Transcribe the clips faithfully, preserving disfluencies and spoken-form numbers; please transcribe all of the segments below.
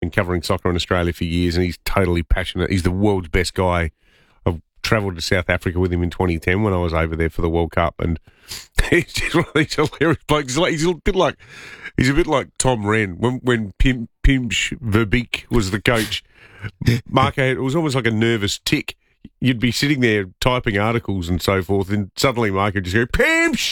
been covering soccer in Australia for years, and he's totally passionate. He's the world's best guy. I've travelled to South Africa with him in twenty ten when I was over there for the World Cup, and he's just one of these hilarious blokes. He's, like, he's a bit like he's a bit like Tom Wren when when Pim, Pimsh Verbeek was the coach. Marco, it was almost like a nervous tick. You'd be sitting there typing articles and so forth, and suddenly Marco would just go Pimsh.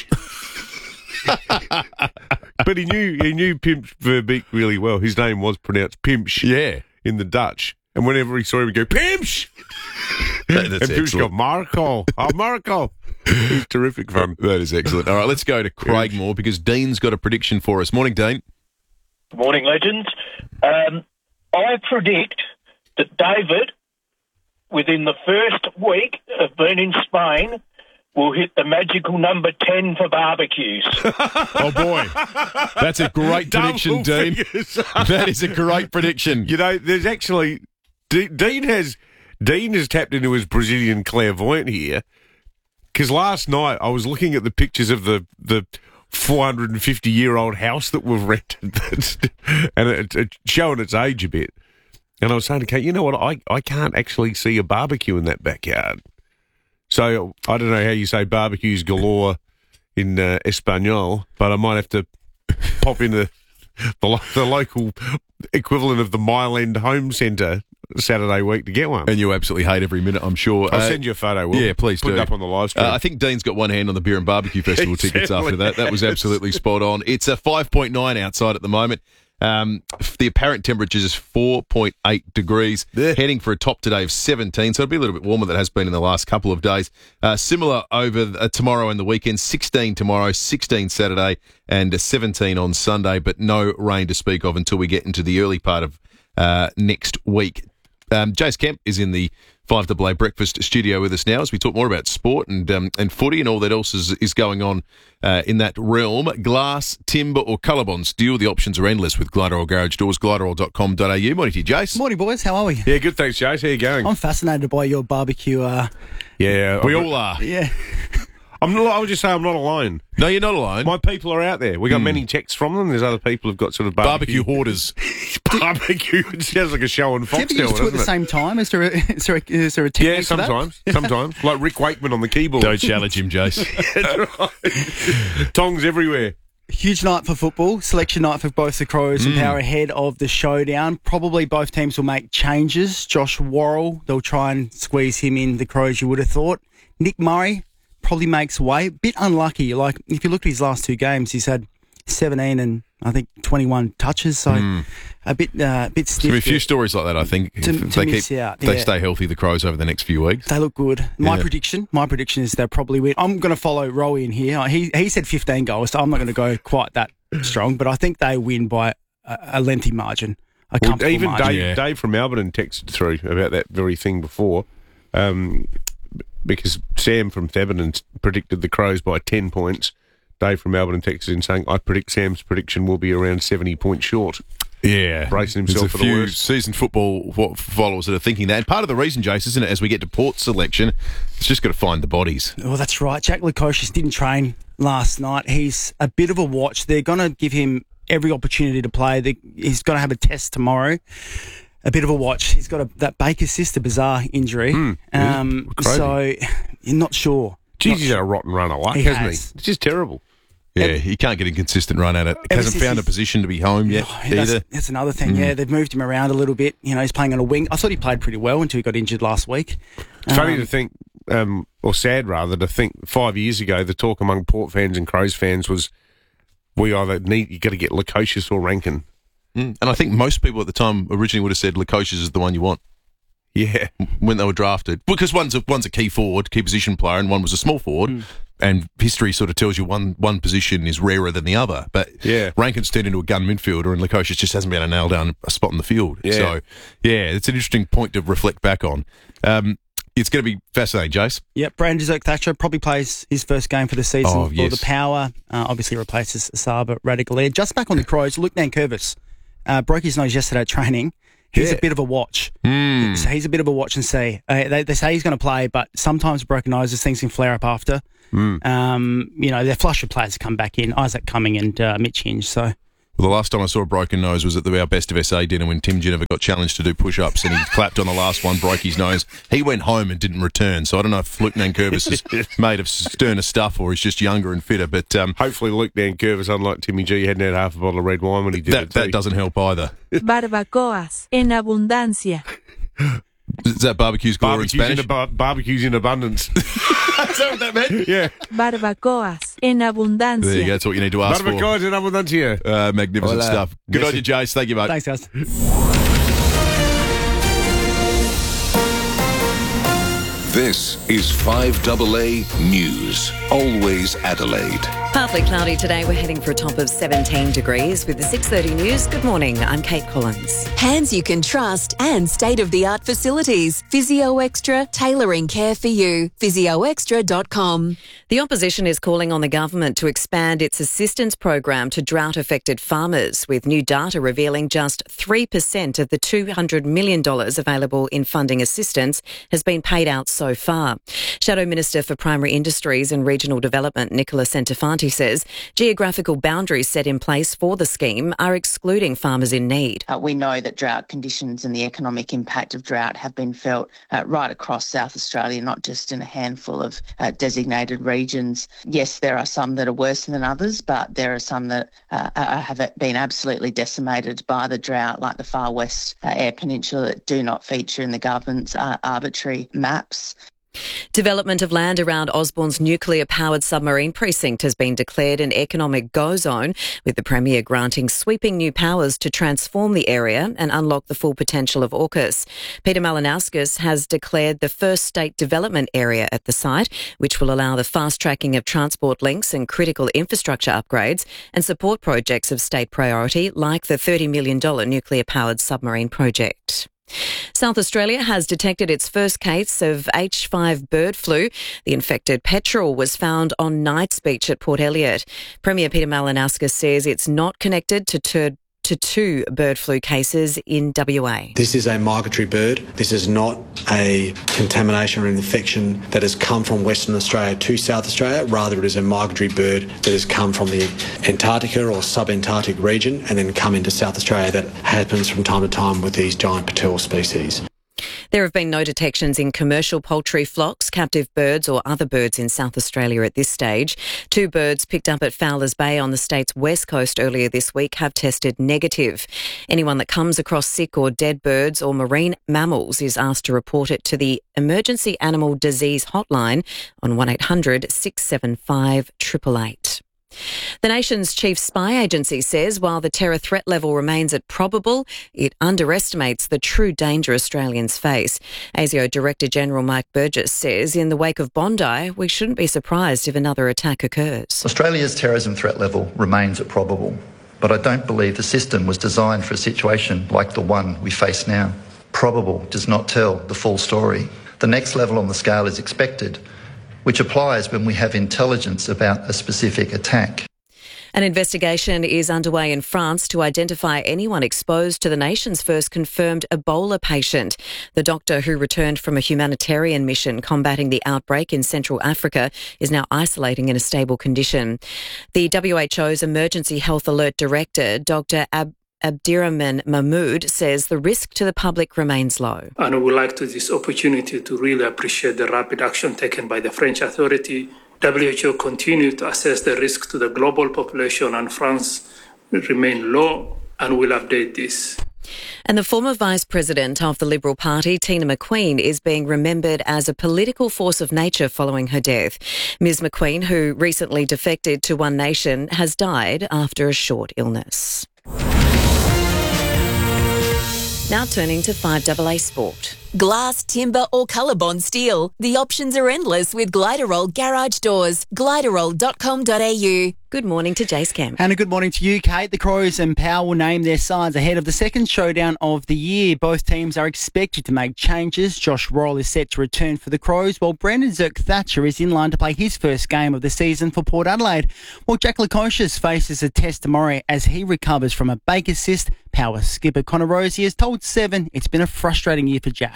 But he knew he knew Pimp Verbeek really well. His name was pronounced Pimsh, yeah, in the Dutch. And whenever he saw him, he'd go Pimsh. That, that's and Pimsh go Marco, oh Marco. He's terrific fun. That is excellent. All right, let's go to Craig Moore because Dean's got a prediction for us. Morning, Dean. Morning, legends. Um, I predict that David, within the first week of being in Spain, will hit the magical number ten for barbecues. Oh, boy. That's a great prediction, Dean. That is a great prediction. You know, there's actually... D- Dean has Dean has tapped into his Brazilian clairvoyant here, because last night I was looking at the pictures of the, the four hundred fifty-year-old house that we've rented, and it's it, showing its age a bit. And I was saying to Kate, you know what, I, I can't actually see a barbecue in that backyard. So I don't know how you say barbecues galore in uh, Espanol, but I might have to pop into the, the local equivalent of the Mile End Home Centre Saturday week to get one. And you absolutely hate every minute, I'm sure. I'll uh, send you a photo, Will. Yeah, please Put do. it up on the live stream. Uh, I think Dean's got one hand on the Beer and Barbecue Festival tickets after that. That was absolutely spot on. It's a five point nine outside at the moment. Um, the apparent temperature is four point eight degrees, yeah. Heading for a top today of seventeen, so it'll be a little bit warmer than it has been in the last couple of days. Uh, similar over uh, tomorrow and the weekend, sixteen tomorrow, sixteen Saturday, and uh, seventeen on Sunday, but no rain to speak of until we get into the early part of uh, next week. Um, Jace Kemp is in the five A A Breakfast studio with us now as we talk more about sport and um, and footy and all that else is, is going on uh, in that realm. Glass, timber or colour-bond steel, the options are endless with Gliderol Garage Doors, gliderol dot com dot a u. Morning to you, Jace. Morning, boys. How are we? Yeah, good, thanks, Jace. How you going? I'm fascinated by your barbecue. Uh, yeah. We I'm, all are. yeah. I'm not, I would just say I'm not alone. No, you're not alone. My people are out there. We got mm. many texts from them. There's other people who've got sort of barbecue, barbecue hoarders. Barbecue. It sounds like a show on Foxtel, do you ever do it at the same time? Is there a, is there a, is there a technique Yeah, sometimes. Sometimes. Like Rick Wakeman on the keyboard. Don't challenge him, Jace. That's right. Tongs everywhere. Huge night for football. Selection night for both the Crows Mm. and Power ahead of the showdown. Probably both teams will make changes. Josh Worrell, they'll try and squeeze him in, the Crows, you would have thought. Nick Murray probably makes way. Bit unlucky. Like, if you look at his last two games, he's had seventeen and I think twenty-one touches, so mm. a bit uh, bit stiff. There'll be a few stories like that, I think. To, if to they miss keep, out. They yeah. stay healthy, the Crows, over the next few weeks. They look good. My yeah. prediction, my prediction is they'll probably win. I'm going to follow Rowie in here. He he said fifteen goals, so I'm not going to go quite that strong, but I think they win by a, a lengthy margin. A well, comfortable even margin. Dave, Yeah. Dave from Alberton texted through about that very thing before, um, because Sam from Theberton predicted the Crows by ten points. Dave from Alberton texted in saying, I predict Sam's prediction will be around seventy points short. Yeah. Bracing himself There's for a the few worst. seasoned football followers that are thinking that. And part of the reason, Jace, isn't it, as we get to Port selection, it's just got to find the bodies. Oh, that's right. Jack Lukosius didn't train last night. He's a bit of a watch. They're going to give him every opportunity to play. They, he's going to have a test tomorrow. A bit of a watch. He's got a, that Baker sister bizarre injury. Mm, um, so you're not sure. Jeez, Not he's had a rotten run of luck, He hasn't has. he? It's just terrible. Yeah, he can't get a consistent run at it. Ever Hasn't since found a he's- position to be home yet Oh, that's, either. that's another thing. Mm. Yeah, they've moved him around a little bit. You know, he's playing on a wing. I thought he played pretty well until he got injured last week. It's funny Um, to think, um, or sad rather, to think five years ago the talk among Port fans and Crows fans was we either need, you got to get Lukosius or Rankin. Mm. And I think most people at the time originally would have said Lukosius is the one you want Yeah. when they were drafted. Because one's a, one's a key forward, key position player, and one was a small forward. Mm. And history sort of tells you one one position is rarer than the other. But Yeah. Rankin's turned into a gun midfielder, and Lukosius just hasn't been able to nail down a spot in the field. Yeah. So, yeah, it's an interesting point to reflect back on. Um, it's going to be fascinating, Jace. Yep, Brandon Zerk-Thatcher probably plays his first game for the season Oh, for yes. the Power. Uh, obviously replaces Saba Radicale. Just back on the Crows, Luke Nankervis uh, broke his nose yesterday at training. He's Yeah. a bit of a watch. Mm. So he's a bit of a watch and see. Uh, they, they say he's going to play, but sometimes broken noses, things can flare up after. Mm. Um, you know, they're flush of players to come back in. Isaac Cumming and uh, Mitch Hinge. So Well, the last time I saw a broken nose was at the Our Best of S A dinner when Tim Ginniver got challenged to do push-ups and he clapped on the last one, broke his nose. He went home and didn't return. So I don't know if Luke Nankervis is made of sterner stuff or he's just younger and fitter. But um, hopefully Luke Nankervis, unlike Timmy G, hadn't had half a bottle of red wine when he did that, it. That doesn't help either. Barbacoas en abundancia. Is that barbecues galore in Barbecues Spanish? in, ab- barbecues in abundance. Is that what that meant? Yeah. Barbacoas en abundancia. There you go. That's what you need to ask for. Barbecues in abundance here. Uh, magnificent Hola. stuff. Good Merci. on you, Jace. Thank you, mate. Thanks, guys. This is five A A News. Always Adelaide. Partly cloudy today. We're heading for a top of seventeen degrees with the six thirty news. Good morning. I'm Kate Collins. Hands you can trust and state-of-the-art facilities. Physio Extra, tailoring care for you. physio extra dot com. The opposition is calling on the government to expand its assistance program to drought-affected farmers, with new data revealing just three percent of the two hundred million dollars available in funding assistance has been paid out so far. Shadow Minister for Primary Industries and Regional Development, Nicola Centofanti, says geographical boundaries set in place for the scheme are excluding farmers in need. Uh, we know that drought conditions and the economic impact of drought have been felt uh, right across South Australia, not just in a handful of uh, designated regions. Yes, there are some that are worse than others, but there are some that uh, are, have been absolutely decimated by the drought, like the Far West uh, Eyre Peninsula, that do not feature in the government's uh, arbitrary maps. Development of land around Osborne's nuclear-powered submarine precinct has been declared an economic go zone, with the Premier granting sweeping new powers to transform the area and unlock the full potential of AUKUS. Peter Malinauskas has declared the first state development area at the site, which will allow the fast-tracking of transport links and critical infrastructure upgrades and support projects of state priority like the thirty million dollars nuclear-powered submarine project. South Australia has detected its first case of H five bird flu. The infected petrel was found on Knights Beach at Port Elliot. Premier Peter Malinauskas says it's not connected to tur- to two bird flu cases in W A. This is a migratory bird. This is not a contamination or infection that has come from Western Australia to South Australia. Rather, it is a migratory bird that has come from the Antarctica or subantarctic region and then come into South Australia. That happens from time to time with these giant petrel species. There have been no detections in commercial poultry flocks, captive birds or other birds in South Australia at this stage. Two birds picked up at Fowlers Bay on the state's west coast earlier this week have tested negative. Anyone that comes across sick or dead birds or marine mammals is asked to report it to the Emergency Animal Disease Hotline on one eight hundred six seven five eight eight eight. The nation's chief spy agency says while the terror threat level remains at probable, it underestimates the true danger Australians face. ASIO Director General Mike Burgess says in the wake of Bondi, we shouldn't be surprised if another attack occurs. Australia's terrorism threat level remains at probable, but I don't believe the system was designed for a situation like the one we face now. Probable does not tell the full story. The next level on the scale is expected, which applies when we have intelligence about a specific attack. An investigation is underway in France to identify anyone exposed to the nation's first confirmed Ebola patient. The doctor who returned from a humanitarian mission combating the outbreak in Central Africa is now isolating in a stable condition. The W H O's Emergency Health Alert Director, Doctor Ab- Abdirahman Mahmoud, says the risk to the public remains low. And I would like to this opportunity to really appreciate the rapid action taken by the French authority. W H O continue to assess the risk to the global population, and France will remain low and will update this. And the former Vice President of the Liberal Party, Tina McQueen, is being remembered as a political force of nature following her death. Miz McQueen, who recently defected to One Nation, has died after a short illness. Now turning to five A A Sport. Glass, timber or ColourBond steel. The options are endless with Gliderol Garage Doors. gliderol dot com dot a u. Good morning to Jace Kemp. And a good morning to you, Kate. The Crows and Power will name their sides ahead of the second showdown of the year. Both teams are expected to make changes. Josh Worrell is set to return for the Crows, while Brendan Zirk-Thatcher is in line to play his first game of the season for Port Adelaide. While Jack Lukosius faces a test tomorrow as he recovers from a bake assist. Power skipper Connor Rozee has told Seven it's been a frustrating year for Jack.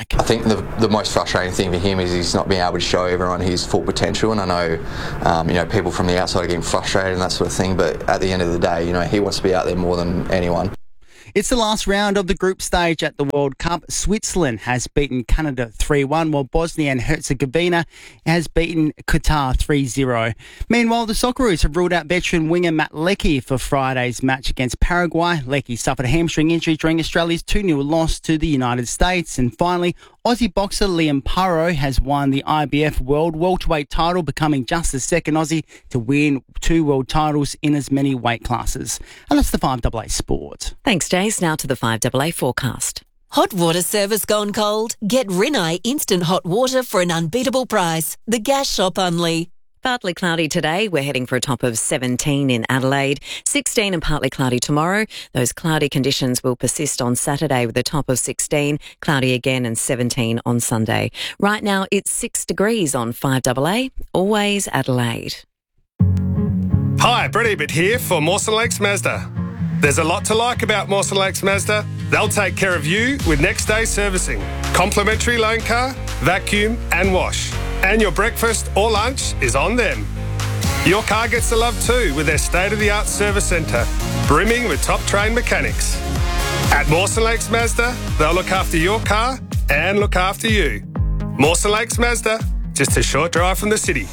back. I think the the most frustrating thing for him is he's not being able to show everyone his full potential, and I know, um, you know, people from the outside are getting frustrated and that sort of thing, but at the end of the day, you know, he wants to be out there more than anyone. It's the last round of the group stage at the World Cup. Switzerland has beaten Canada three one, while Bosnia and Herzegovina has beaten Qatar three zero. Meanwhile, the Socceroos have ruled out veteran winger Matt Leckie for Friday's match against Paraguay. Leckie suffered a hamstring injury during Australia's two nil loss to the United States. And finally, Aussie boxer Liam Paro has won the I B F World Welterweight title, becoming just the second Aussie to win two world titles in as many weight classes. And that's the five A A Sport. Thanks, Jace. Now to the five A A forecast. Hot water service gone cold? Get Rinnai instant hot water for an unbeatable price. The Gas Shop only. Partly cloudy today. We're heading for a top of seventeen in Adelaide, sixteen and partly cloudy tomorrow. Those cloudy conditions will persist on Saturday with a top of sixteen, cloudy again and seventeen on Sunday. Right now it's six degrees on five A A, always Adelaide. Hi, Brett Ebert here for Mawson Lakes Mazda. There's a lot to like about Mawson Lakes Mazda. They'll take care of you with next day servicing, complimentary loan car, vacuum and wash. And your breakfast or lunch is on them. Your car gets the love too with their state-of-the-art service centre, brimming with top-trained mechanics. At Mawson Lakes Mazda, they'll look after your car and look after you. Mawson Lakes Mazda, just a short drive from the city.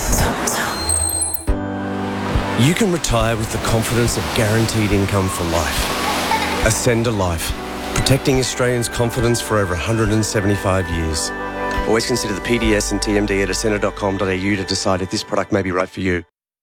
You can retire with the confidence of guaranteed income for life. Ascend a Life, protecting Australians' confidence for over one hundred seventy-five years. Always consider the P D S and T M D at ascender dot com dot a u to decide if this product may be right for you.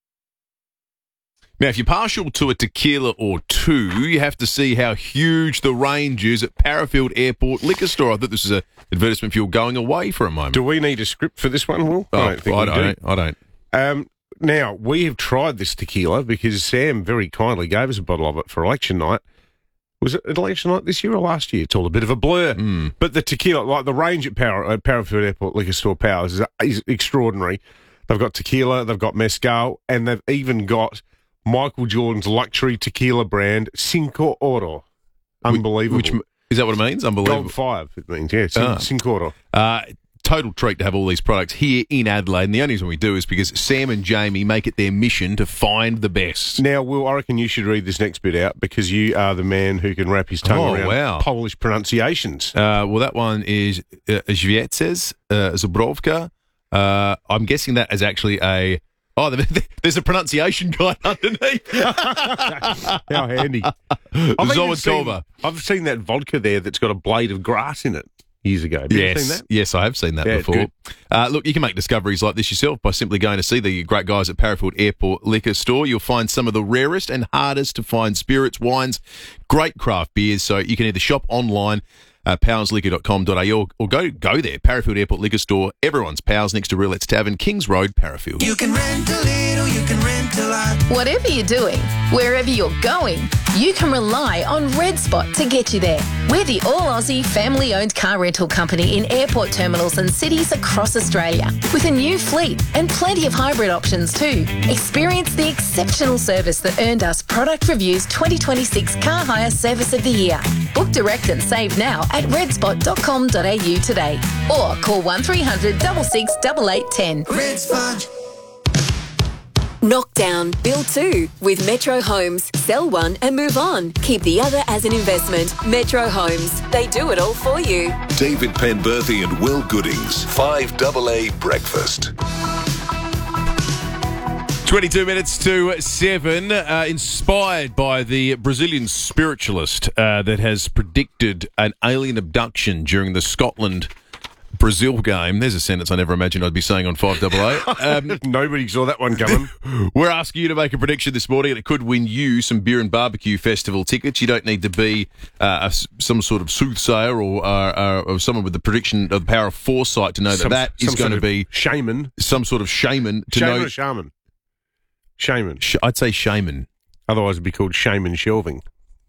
Now, if you're partial to a tequila or two, you have to see how huge the range is at Parafield Airport Liquor Store. I thought this was an advertisement for you going away for a moment. Do we need a script for this one, Will? Oh, I don't think I we don't. do. I don't. Um, now, we have tried this tequila because Sam very kindly gave us a bottle of it for election night. Was it election night this year or last year? It's all a bit of a blur. Mm. But the tequila, like the range at Power, at Parafield Airport Liquor Store Powers, is, is extraordinary. They've got tequila, they've got mezcal, and they've even got Michael Jordan's luxury tequila brand, Cinco Oro. Unbelievable. Which, is that what it means? Unbelievable. Gold five, it means, yeah. Cin- Ah. Cinco Oro. Uh, total treat to have all these products here in Adelaide. And the only reason we do is because Sam and Jamie make it their mission to find the best. Now, Will, I reckon you should read this next bit out because you are the man who can wrap his tongue Oh, around wow. Polish pronunciations. Uh, well, that one is uh, Zwiecz, uh, Zubrowka. Uh, I'm guessing that is actually a... Oh, there's a pronunciation guide underneath. How handy. I've, even seen, Zowatkova. I've seen that vodka there that's got a blade of grass in it years ago. Have you ever Yes, seen that? yes, I have seen that Yeah, it's before. good. Uh, look, you can make discoveries like this yourself by simply going to see the great guys at Parafield Airport Liquor Store. You'll find some of the rarest and hardest to find spirits, wines, great craft beers. So you can either shop online, uh, powers liquor dot com dot a u, or, or go go there, Parafield Airport Liquor Store. Everyone's Pals next to Roulette's Tavern, Kings Road, Parafield. You can rent a little, you can rent a lot. Whatever you're doing, wherever you're going, you can rely on Red Spot to get you there. We're the all-Aussie, family-owned car rental company in airport terminals and cities across Australia, with a new fleet and plenty of hybrid options too. Experience the exceptional service that earned us Product Review's twenty twenty-six Car Hire Service of the Year. Book direct and save now at red spot dot com dot a u today, or call one three hundred, six six, eight eight one zero. Red Spot. Knockdown, build two with Metro Homes. Sell one and move on. Keep the other as an investment. Metro Homes. They do it all for you. David Penberthy and Will Goodings. five A A Breakfast. twenty-two minutes to seven, uh, inspired by the Brazilian spiritualist uh, that has predicted an alien abduction during the Scotland Brazil game. There's a sentence I never imagined I'd be saying on five A A. Um, Nobody saw that one coming. We're asking you to make a prediction this morning, and it could win you some Beer and Barbecue Festival tickets. You don't need to be uh, a, some sort of soothsayer or, uh, uh, or someone with the prediction of the power of foresight to know that Some- that is some going sort to of be shaman. some sort of shaman to Shaman know. or shaman? Shaman. Sh- I'd say shaman. Otherwise it'd be called shaman shelving.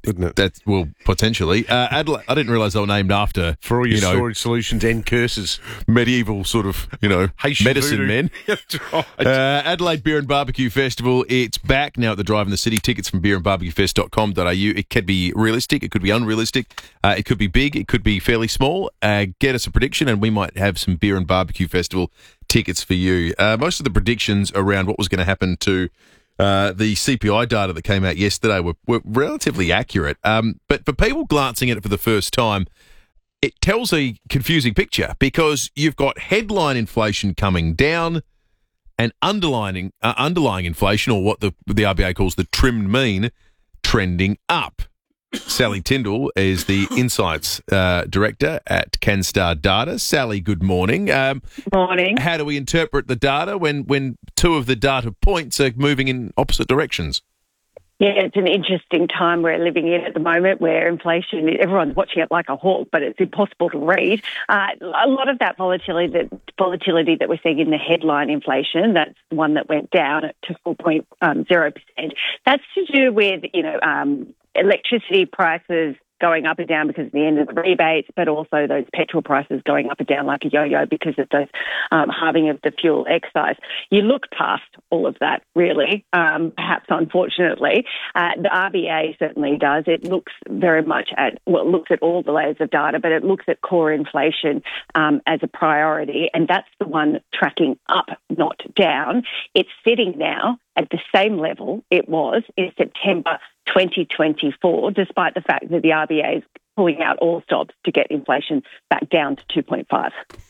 Wouldn't it? That's, well, potentially. Uh, Adelaide, I didn't realise they were named after, For all your you know, storage solutions and curses. medieval sort of, you know, Haitian medicine voodoo. men. That's right. Uh, Adelaide Beer and Barbecue Festival, it's back now at the Drive in the City. Tickets from beer and barbecue fest dot com dot a u. It could be realistic, it could be unrealistic, uh, it could be big, it could be fairly small. Uh, get us a prediction and we might have some Beer and Barbecue Festival tickets for you. Uh, most of the predictions around what was going to happen to uh, the C P I data that came out yesterday were, were relatively accurate. Um, but for people glancing at it for the first time, it tells a confusing picture because you've got headline inflation coming down and underlying uh, underlying inflation, or what the the R B A calls the trimmed mean, trending up. Sally Tyndall is the Insights uh, Director at CanStar Data. Sally, good morning. Um, morning. How do we interpret the data when, when two of the data points are moving in opposite directions? Yeah, it's an interesting time we're living in at the moment where inflation, everyone's watching it like a hawk, but it's impossible to read. Uh, a lot of that volatility that, volatility that we're seeing in the headline inflation, that's the one that went down to four point zero percent. That's to do with, you know, um, electricity prices going up and down because of the end of the rebates, but also those petrol prices going up and down like a yo-yo because of those um, halving of the fuel excise. You look past all of that, really, um, perhaps unfortunately. Uh, the R B A certainly does. It looks very much at, well, it looks at all the layers of data, but it looks at core inflation um, as a priority, and that's the one tracking up, not down. It's sitting now at the same level it was in September twenty twenty-four, despite the fact that the R B A is pulling out all stops to get inflation back down to two point five.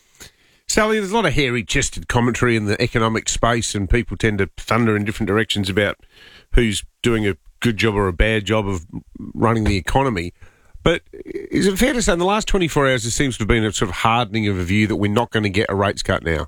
Sally, there's a lot of hairy-chested commentary in the economic space, and people tend to thunder in different directions about who's doing a good job or a bad job of running the economy. But is it fair to say in the last twenty-four hours there seems to have been a sort of hardening of a view that we're not going to get a rates cut now?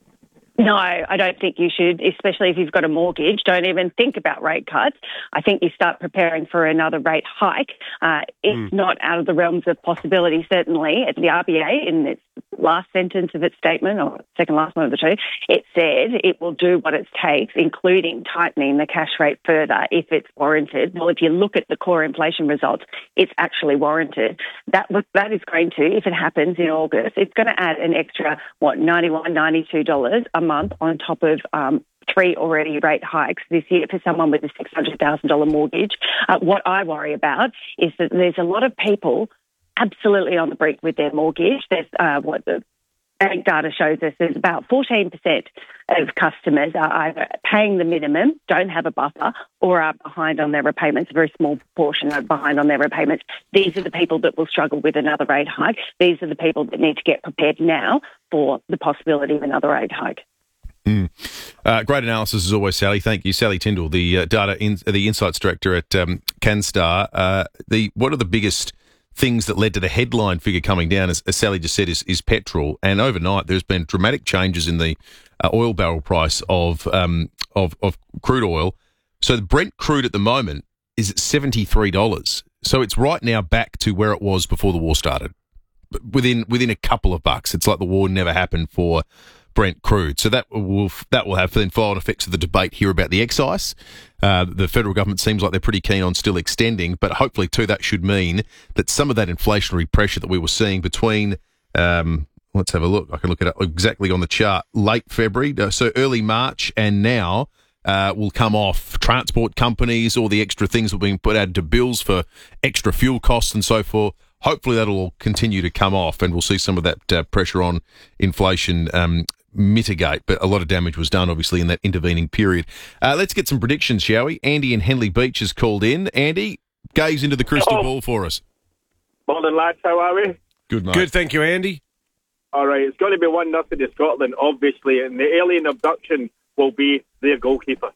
No, I don't think you should, especially if you've got a mortgage. Don't even think about rate cuts. I think you start preparing for another rate hike. Uh, it's mm. not out of the realms of possibility, certainly. At the R B A, in its last sentence of its statement, or second last one of the two, it said it will do what it takes, including tightening the cash rate further if it's warranted. Well, if you look at the core inflation results, it's actually warranted. That that is going to, if it happens in August, it's going to add an extra, what, ninety-one dollars, ninety-two dollars a month on top of um, three already rate hikes this year for someone with a six hundred thousand dollars mortgage. Uh, what I worry about is that there's a lot of people absolutely on the brink with their mortgage. There's uh, what the bank data shows us, there's about fourteen percent of customers are either paying the minimum, don't have a buffer, or are behind on their repayments. A very small proportion are behind on their repayments. These are the people that will struggle with another rate hike. These are the people that need to get prepared now for the possibility of another rate hike. Mm. Uh, great analysis as always, Sally. Thank you, Sally Tyndall, the uh, data, in, the Insights Director at um, CanStar. Uh, the what are the biggest things that led to the headline figure coming down? As, as Sally just said, is, is petrol. And overnight, there's been dramatic changes in the uh, oil barrel price of um, of of crude oil. So the Brent crude at the moment is at seventy-three dollars. So it's right now back to where it was before the war started. Within within a couple of bucks, it's like the war never happened for Brent crude. So that will that will have then flow-on effects of the debate here about the excise. Uh, the federal government seems like they're pretty keen on still extending, but hopefully too that should mean that some of that inflationary pressure that we were seeing between, um, let's have a look, I can look at it exactly on the chart, late February, so early March and now, Uh, will come off. Transport companies, all the extra things that are being put added to bills for extra fuel costs and so forth. Hopefully that'll all continue to come off and we'll see some of that uh, pressure on inflation um, mitigate. But a lot of damage was done, obviously, in that intervening period. Uh, let's get some predictions, shall we? Andy in Henley Beach has called in. Andy, gaze into the crystal oh. ball for us. Morning, lads. How are we? Good, mate. Good, thank you, Andy. All right, it's going to be one nothing to Scotland, obviously, and the alien abduction will be their goalkeeper.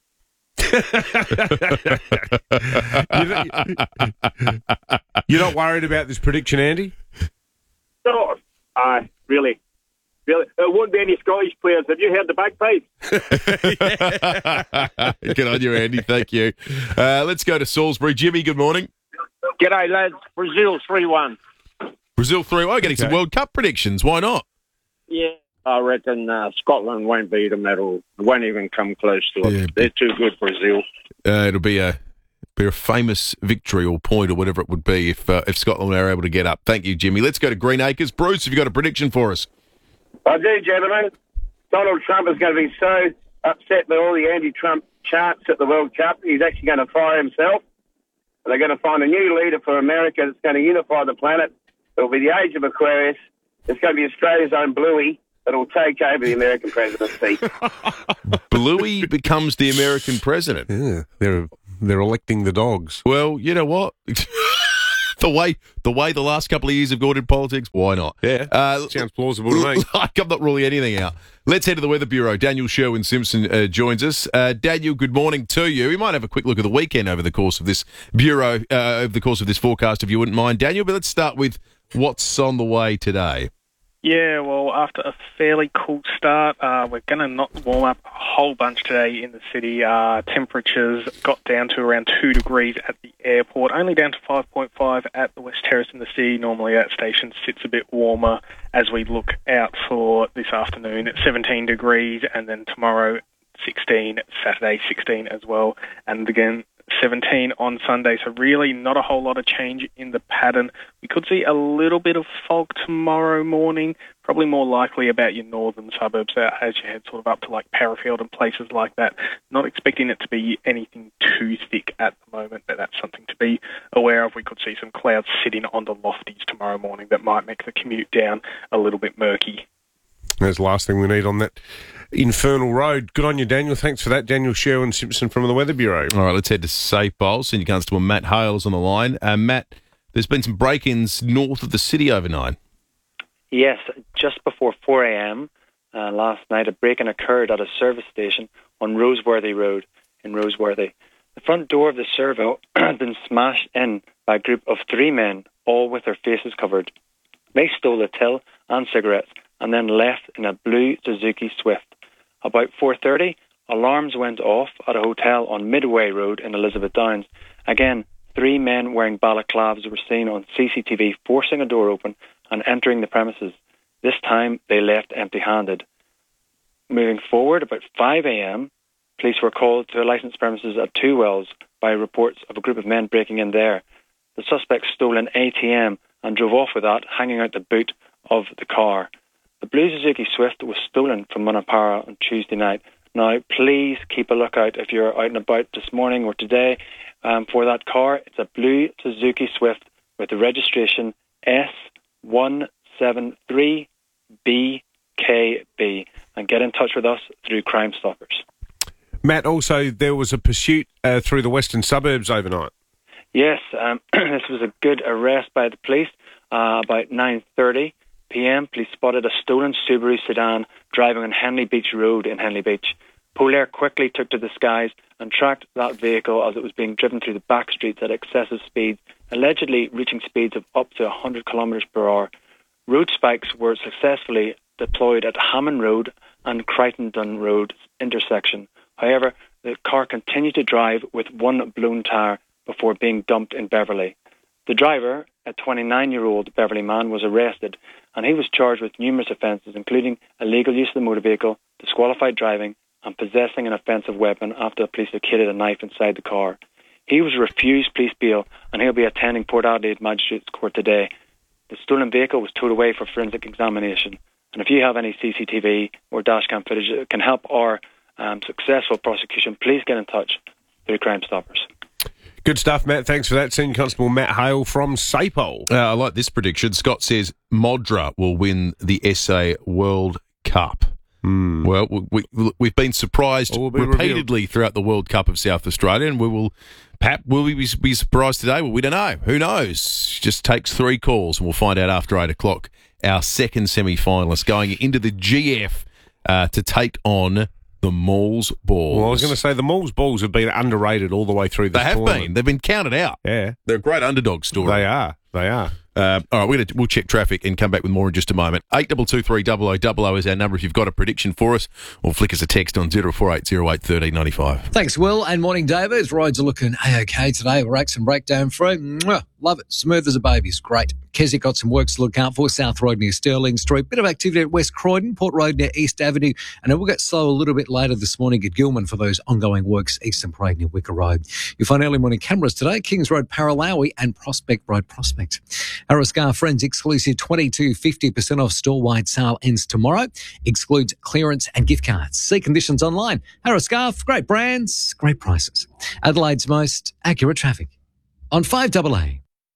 you're, not, you're not worried about this prediction, Andy? No, uh, really. Really, there won't be any Scottish players. Have you heard the bagpipes? Good on you, Andy. Thank you. Uh, let's go to Salisbury. Jimmy, good morning. G'day, lads. Brazil three one. Brazil three one. Oh, getting okay. some World Cup predictions. Why not? Yeah. I reckon uh, Scotland won't beat them at all. Won't even come close to it. Yeah, They're too good, Brazil. Uh, it'll be a be a famous victory or point or whatever it would be if uh, if Scotland are able to get up. Thank you, Jimmy. Let's go to Greenacres. Bruce, have you got a prediction for us? I do, gentlemen. Donald Trump is going to be so upset by all the anti-Trump chants at the World Cup, he's actually going to fire himself. They're going to find a new leader for America that's going to unify the planet. It'll be the age of Aquarius. It's going to be Australia's own Bluey that'll take over the American presidency. Bluey becomes the American president. Yeah, they're they're electing the dogs. Well, you know what? the way the way the last couple of years have gone in politics, why not? Yeah, uh, sounds plausible to me. I'm not ruling anything out. Let's head to the Weather Bureau. Daniel Sherwin-Simpson uh, joins us. Uh, Daniel, good morning to you. We might have a quick look at the weekend over the course of this bureau, uh, over the course of this forecast, if you wouldn't mind, Daniel. But let's start with what's on the way today. Yeah, well, after a fairly cool start, uh, we're going to not warm up a whole bunch today in the city. Uh, temperatures got down to around two degrees at the airport, only down to five point five at the West Terrace in the city. Normally that station sits a bit warmer as we look out for this afternoon at seventeen degrees, and then tomorrow sixteen, Saturday sixteen as well, and again seventeen on Sunday, so really not a whole lot of change in the pattern. We could see a little bit of fog tomorrow morning, probably more likely about your northern suburbs as you head sort of up to like Parafield and places like that. Not expecting it to be anything too thick at the moment, but that's something to be aware of. We could see some clouds sitting on the lofties tomorrow morning that might make the commute down a little bit murky. That's the last thing we need on that infernal road. Good on you, Daniel. Thanks for that. Daniel Sherwin-Simpson from the Weather Bureau. All right, let's head to Safe Bowl. Senior Constable Matt Hale's on the line. Uh, Matt, there's been some break-ins north of the city overnight. Yes, just before four a.m. Uh, last night, a break-in occurred at a service station on Roseworthy Road in Roseworthy. The front door of the servo had been smashed in by a group of three men, all with their faces covered. They stole a till and cigarettes and then left in a blue Suzuki Swift. About four thirty, alarms went off at a hotel on Midway Road in Elizabeth Downs. Again, three men wearing balaclavas were seen on C C T V forcing a door open and entering the premises. This time, they left empty-handed. Moving forward, about five a.m., police were called to a licensed premises at Two Wells by reports of a group of men breaking in there. The suspects stole an A T M and drove off with that hanging out the boot of the car. The blue Suzuki Swift was stolen from Munapara on Tuesday night. Now, please keep a lookout if you're out and about this morning or today um, for that car. It's a blue Suzuki Swift with the registration S one seven three B K B. And get in touch with us through Crime Stoppers. Matt, also there was a pursuit uh, through the western suburbs overnight. Yes, um, this was a good arrest by the police. Uh, about nine thirty p.m, police spotted a stolen Subaru sedan driving on Henley Beach Road in Henley Beach. Polair quickly took to the skies and tracked that vehicle as it was being driven through the back streets at excessive speeds, allegedly reaching speeds of up to one hundred kilometres per hour. Road spikes were successfully deployed at Hammond Road and Crichtondon Road intersection. However, the car continued to drive with one blown tyre before being dumped in Beverley. The driver, a twenty-nine-year-old Beverley man, was arrested, and he was charged with numerous offences, including illegal use of the motor vehicle, disqualified driving, and possessing an offensive weapon after the police located a knife inside the car. He was refused police bail, and he'll be attending Port Adelaide Magistrates Court today. The stolen vehicle was towed away for forensic examination. And if you have any C C T V or dashcam footage that can help our um, successful prosecution, please get in touch through Crime Stoppers. Good stuff, Matt. Thanks for that. Senior Constable Matt Hale from Sapole. Uh, I like this prediction. Scott says Modra will win the S A World Cup. Mm. Well, we, we, we've been surprised All will be repeatedly revealed. throughout the World Cup of South Australia, and we will, perhaps, will we be, be surprised today? Well, we don't know. Who knows? Just takes three calls, and we'll find out after eight o'clock. Our second semi-finalist going into the G F uh, to take on the Mauls Balls. Well, I was going to say the Mauls Balls have been underrated all the way through this They have tournament. been. They've been counted out. Yeah. They're a great underdog story. They are. They are. Uh, all right, we're gonna, we'll check traffic and come back with more in just a moment. eight two two three double oh double oh is our number if you've got a prediction for us, or flick us a text on zero four eight zero eight one three nine five. Thanks, Will, and morning, David. Roads are looking A-OK today. Racks and breakdown free. Mwah. Love it. Smooth as a baby. It's great. Keswick got some works to look out for. South Road near Stirling Street. Bit of activity at West Croydon. Port Road near East Avenue. And it will get slow a little bit later this morning at Gilman for those ongoing works. Eastern Parade near Wicker Road. You'll find early morning cameras today. Kings Road, Paralawi and Prospect Road, Prospect. Arrowscar Friends exclusive twenty-two fifty percent off store-wide sale ends tomorrow. Excludes clearance and gift cards. See conditions online. Arrowscarf, great brands, great prices. Adelaide's most accurate traffic. On five A A.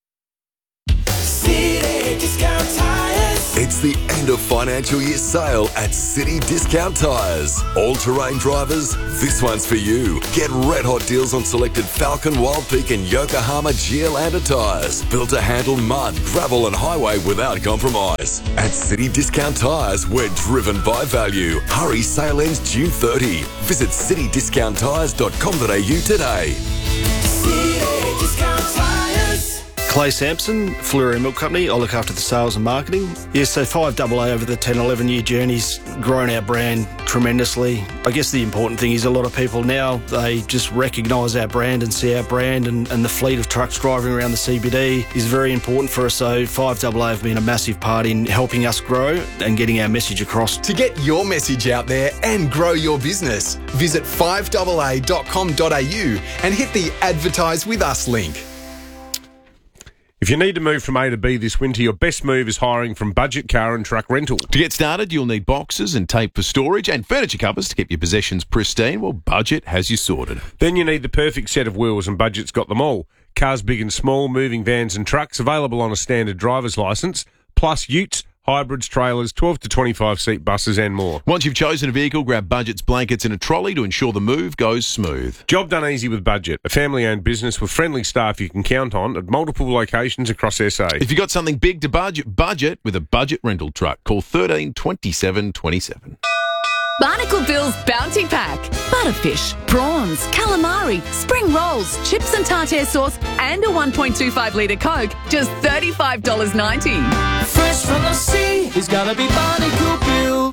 City Discount Tires. It's the end of financial year sale at City Discount Tires. All-terrain drivers, this one's for you. Get red-hot deals on selected Falcon, Wild Peak and Yokohama Geolandar tyres. Built to handle mud, gravel and highway without compromise. At City Discount Tires, we're driven by value. Hurry, sale ends June thirtieth. Visit city discount tires dot com dot a u today. City Discount Tires. Clay Sampson, Fleury Milk Company. I look after the sales and marketing. Yes, so five A A over the ten, eleven year journey's grown our brand tremendously. I guess the important thing is a lot of people now, they just recognise our brand and see our brand, and, and the fleet of trucks driving around the C B D is very important for us. So five A A have been a massive part in helping us grow and getting our message across. To get your message out there and grow your business, visit five A A dot com dot a u and hit the Advertise With Us link. If you need to move from A to B this winter, your best move is hiring from Budget Car and Truck Rental. To get started, you'll need boxes and tape for storage and furniture covers to keep your possessions pristine. Well, Budget has you sorted. Then you need the perfect set of wheels, and Budget's got them all. Cars big and small, moving vans and trucks, available on a standard driver's licence, plus utes, hybrids, trailers, twelve to twenty-five seat buses and more. Once you've chosen a vehicle, grab Budget's blankets and a trolley to ensure the move goes smooth. Job done easy with Budget, a family-owned business with friendly staff you can count on at multiple locations across S A. If you've got something big to budget, budget with a Budget rental truck. Call thirteen twenty-seven twenty-seven. Barnacle Bill's Bounty Pack. Butterfish, prawns, calamari, spring rolls, chips and tartare sauce, and a one point two five litre Coke. Just thirty-five dollars ninety. Fresh from the sea, it's gotta be Barnacle Bill.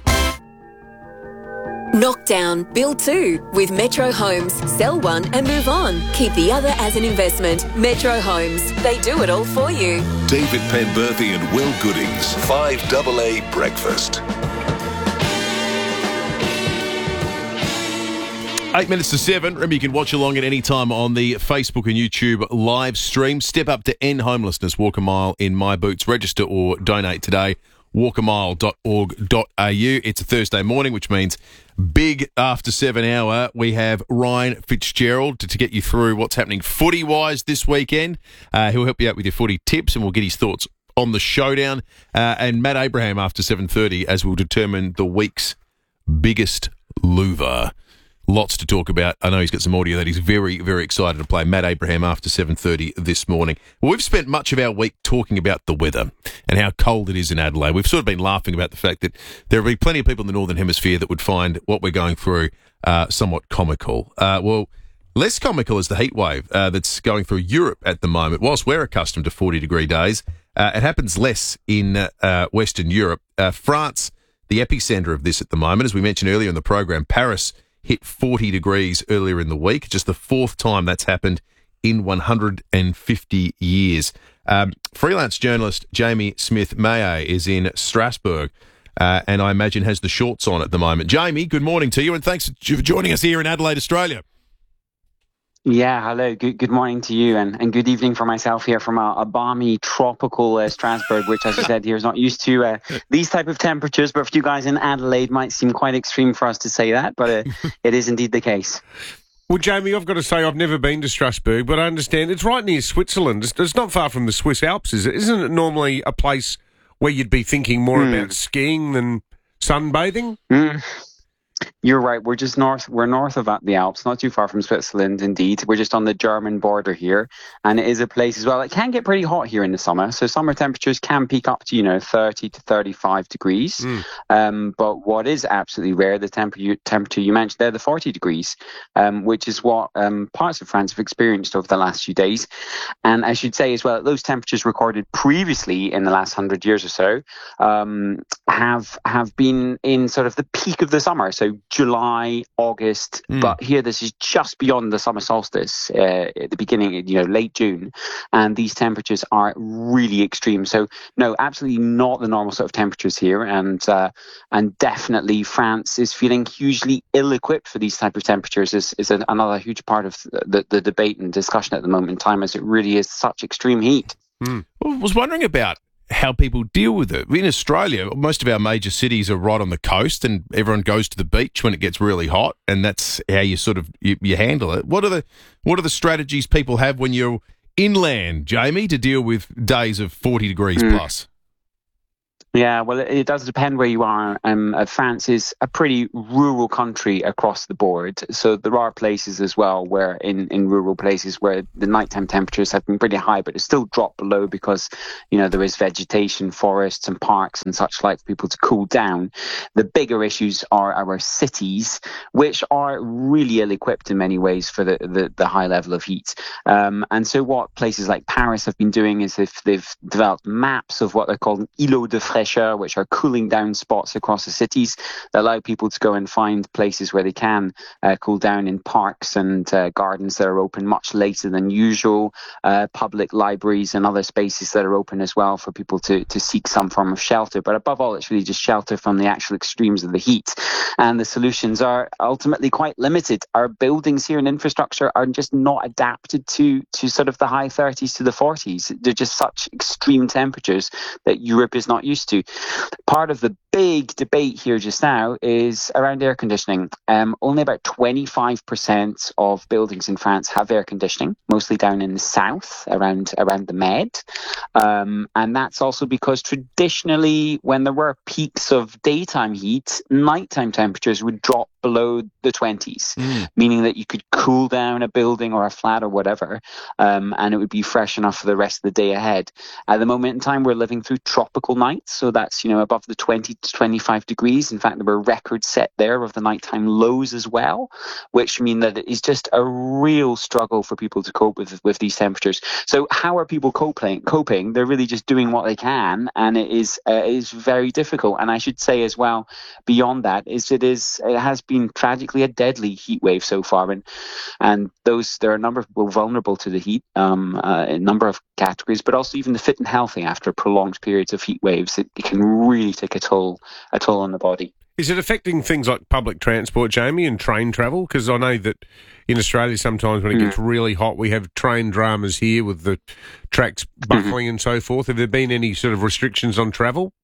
Knockdown, build two with Metro Homes. Sell one and move on. Keep the other as an investment. Metro Homes. They do it all for you. David Penberthy and Will Goodings. five A A Breakfast. Eight minutes to seven. Remember, you can watch along at any time on the Facebook and YouTube live stream. Step up to end homelessness. Walk a mile in my boots. Register or donate today. walk a mile dot org dot a u. It's a Thursday morning, which means big after seven hour. We have Ryan Fitzgerald to, to get you through what's happening footy-wise this weekend. Uh, he'll help you out with your footy tips, and we'll get his thoughts on the showdown. Uh, and Matt Abraham after seven thirty as we'll determine the week's biggest loser. Lots to talk about. I know he's got some audio that he's very, very excited to play. Matt Abraham after seven thirty this morning. Well, we've spent much of our week talking about the weather and how cold it is in Adelaide. We've sort of been laughing about the fact that there will be plenty of people in the Northern Hemisphere that would find what we're going through uh, somewhat comical. Uh, well, less comical is the heat wave uh, that's going through Europe at the moment. Whilst we're accustomed to forty degree days, uh, it happens less in uh, Western Europe. Uh, France, the epicentre of this at the moment, as we mentioned earlier in the program, Paris hit forty degrees earlier in the week, just the fourth time that's happened in one hundred fifty years. Um, freelance journalist Jamie Smith-Maye is in Strasbourg, uh, and I imagine has the shorts on at the moment. Jamie, good morning to you, and thanks for joining us here in Adelaide, Australia. Yeah, hello. Good good morning to you, and, and good evening for myself here from a, a balmy, tropical uh, Strasbourg, which, as you said, here is not used to uh, these type of temperatures. But for you guys in Adelaide, might seem quite extreme for us to say that, but uh, it is indeed the case. Well, Jamie, I've got to say I've never been to Strasbourg, but I understand it's right near Switzerland. It's, it's not far from the Swiss Alps, is it? Isn't it normally a place where you'd be thinking more mm. about skiing than sunbathing? Mm. You're right. We're just north. We're north of the Alps, not too far from Switzerland. Indeed, we're just on the German border here, and it is a place as well. It can get pretty hot here in the summer, so summer temperatures can peak up to you know thirty to thirty-five degrees. Mm. Um, but what is absolutely rare, the temperature temperature you mentioned there, the forty degrees, um, which is what um, parts of France have experienced over the last few days. And I should say as well, those temperatures recorded previously in the last hundred years or so um, have have been in sort of the peak of the summer. So July, August, mm. but here this is just beyond the summer solstice uh, at the beginning, you know, late June, and these temperatures are really extreme. So no, absolutely not the normal sort of temperatures here, and uh, and definitely France is feeling hugely ill-equipped for these type of temperatures. Is is an, another huge part of the, the debate and discussion at the moment in time, as it really is such extreme heat. Mm. I was wondering about how people deal with it. In Australia, most of our major cities are right on the coast, and everyone goes to the beach when it gets really hot, and that's how you sort of you, you handle it. What are the what are the strategies people have when you're inland, Jamie, to deal with days of forty degrees mm. plus? Yeah, well, it, it does depend where you are. Um, uh, France is a pretty rural country across the board. So there are places as well where in, in rural places where the nighttime temperatures have been pretty high, but it's still dropped below because, you know, there is vegetation, forests and parks and such like for people to cool down. The bigger issues are our cities, which are really ill-equipped in many ways for the, the, the high level of heat. Um, and so what places like Paris have been doing is if they've developed maps of what they're called îlots de fraîcheur, which are cooling down spots across the cities that allow people to go and find places where they can uh, cool down in parks and uh, gardens that are open much later than usual, uh, public libraries and other spaces that are open as well for people to, to seek some form of shelter. But above all, it's really just shelter from the actual extremes of the heat. And the solutions are ultimately quite limited. Our buildings here and infrastructure are just not adapted to, to sort of the high thirties to the forties. They're just such extreme temperatures that Europe is not used to. Part of the big debate here just now is around air conditioning. Um, only about twenty-five percent of buildings in France have air conditioning, mostly down in the south, around around the Med. Um, and that's also because traditionally, when there were peaks of daytime heat, nighttime temperatures would drop below the twenties, mm. meaning that you could cool down a building or a flat or whatever, um, and it would be fresh enough for the rest of the day ahead. At the moment in time, we're living through tropical nights, so that's, you know, above the twenty to twenty-five degrees. In fact, there were records set there of the nighttime lows as well, which mean that it is just a real struggle for people to cope with with these temperatures. So how are people coping? Coping? They're really just doing what they can, and it is uh, it is very difficult. And I should say as well, beyond that, is it is it has been tragically a deadly heat wave so far, and and those there are a number of people vulnerable to the heat, um, uh, a number of categories, but also even the fit and healthy after prolonged periods of heat waves. It, it can really take a toll a toll on the body. Is it affecting things like public transport, Jamie, and train travel? Because I know that in Australia sometimes when it mm. gets really hot, we have train dramas here with the tracks buckling mm-hmm. and so forth. Have there been any sort of restrictions on travel?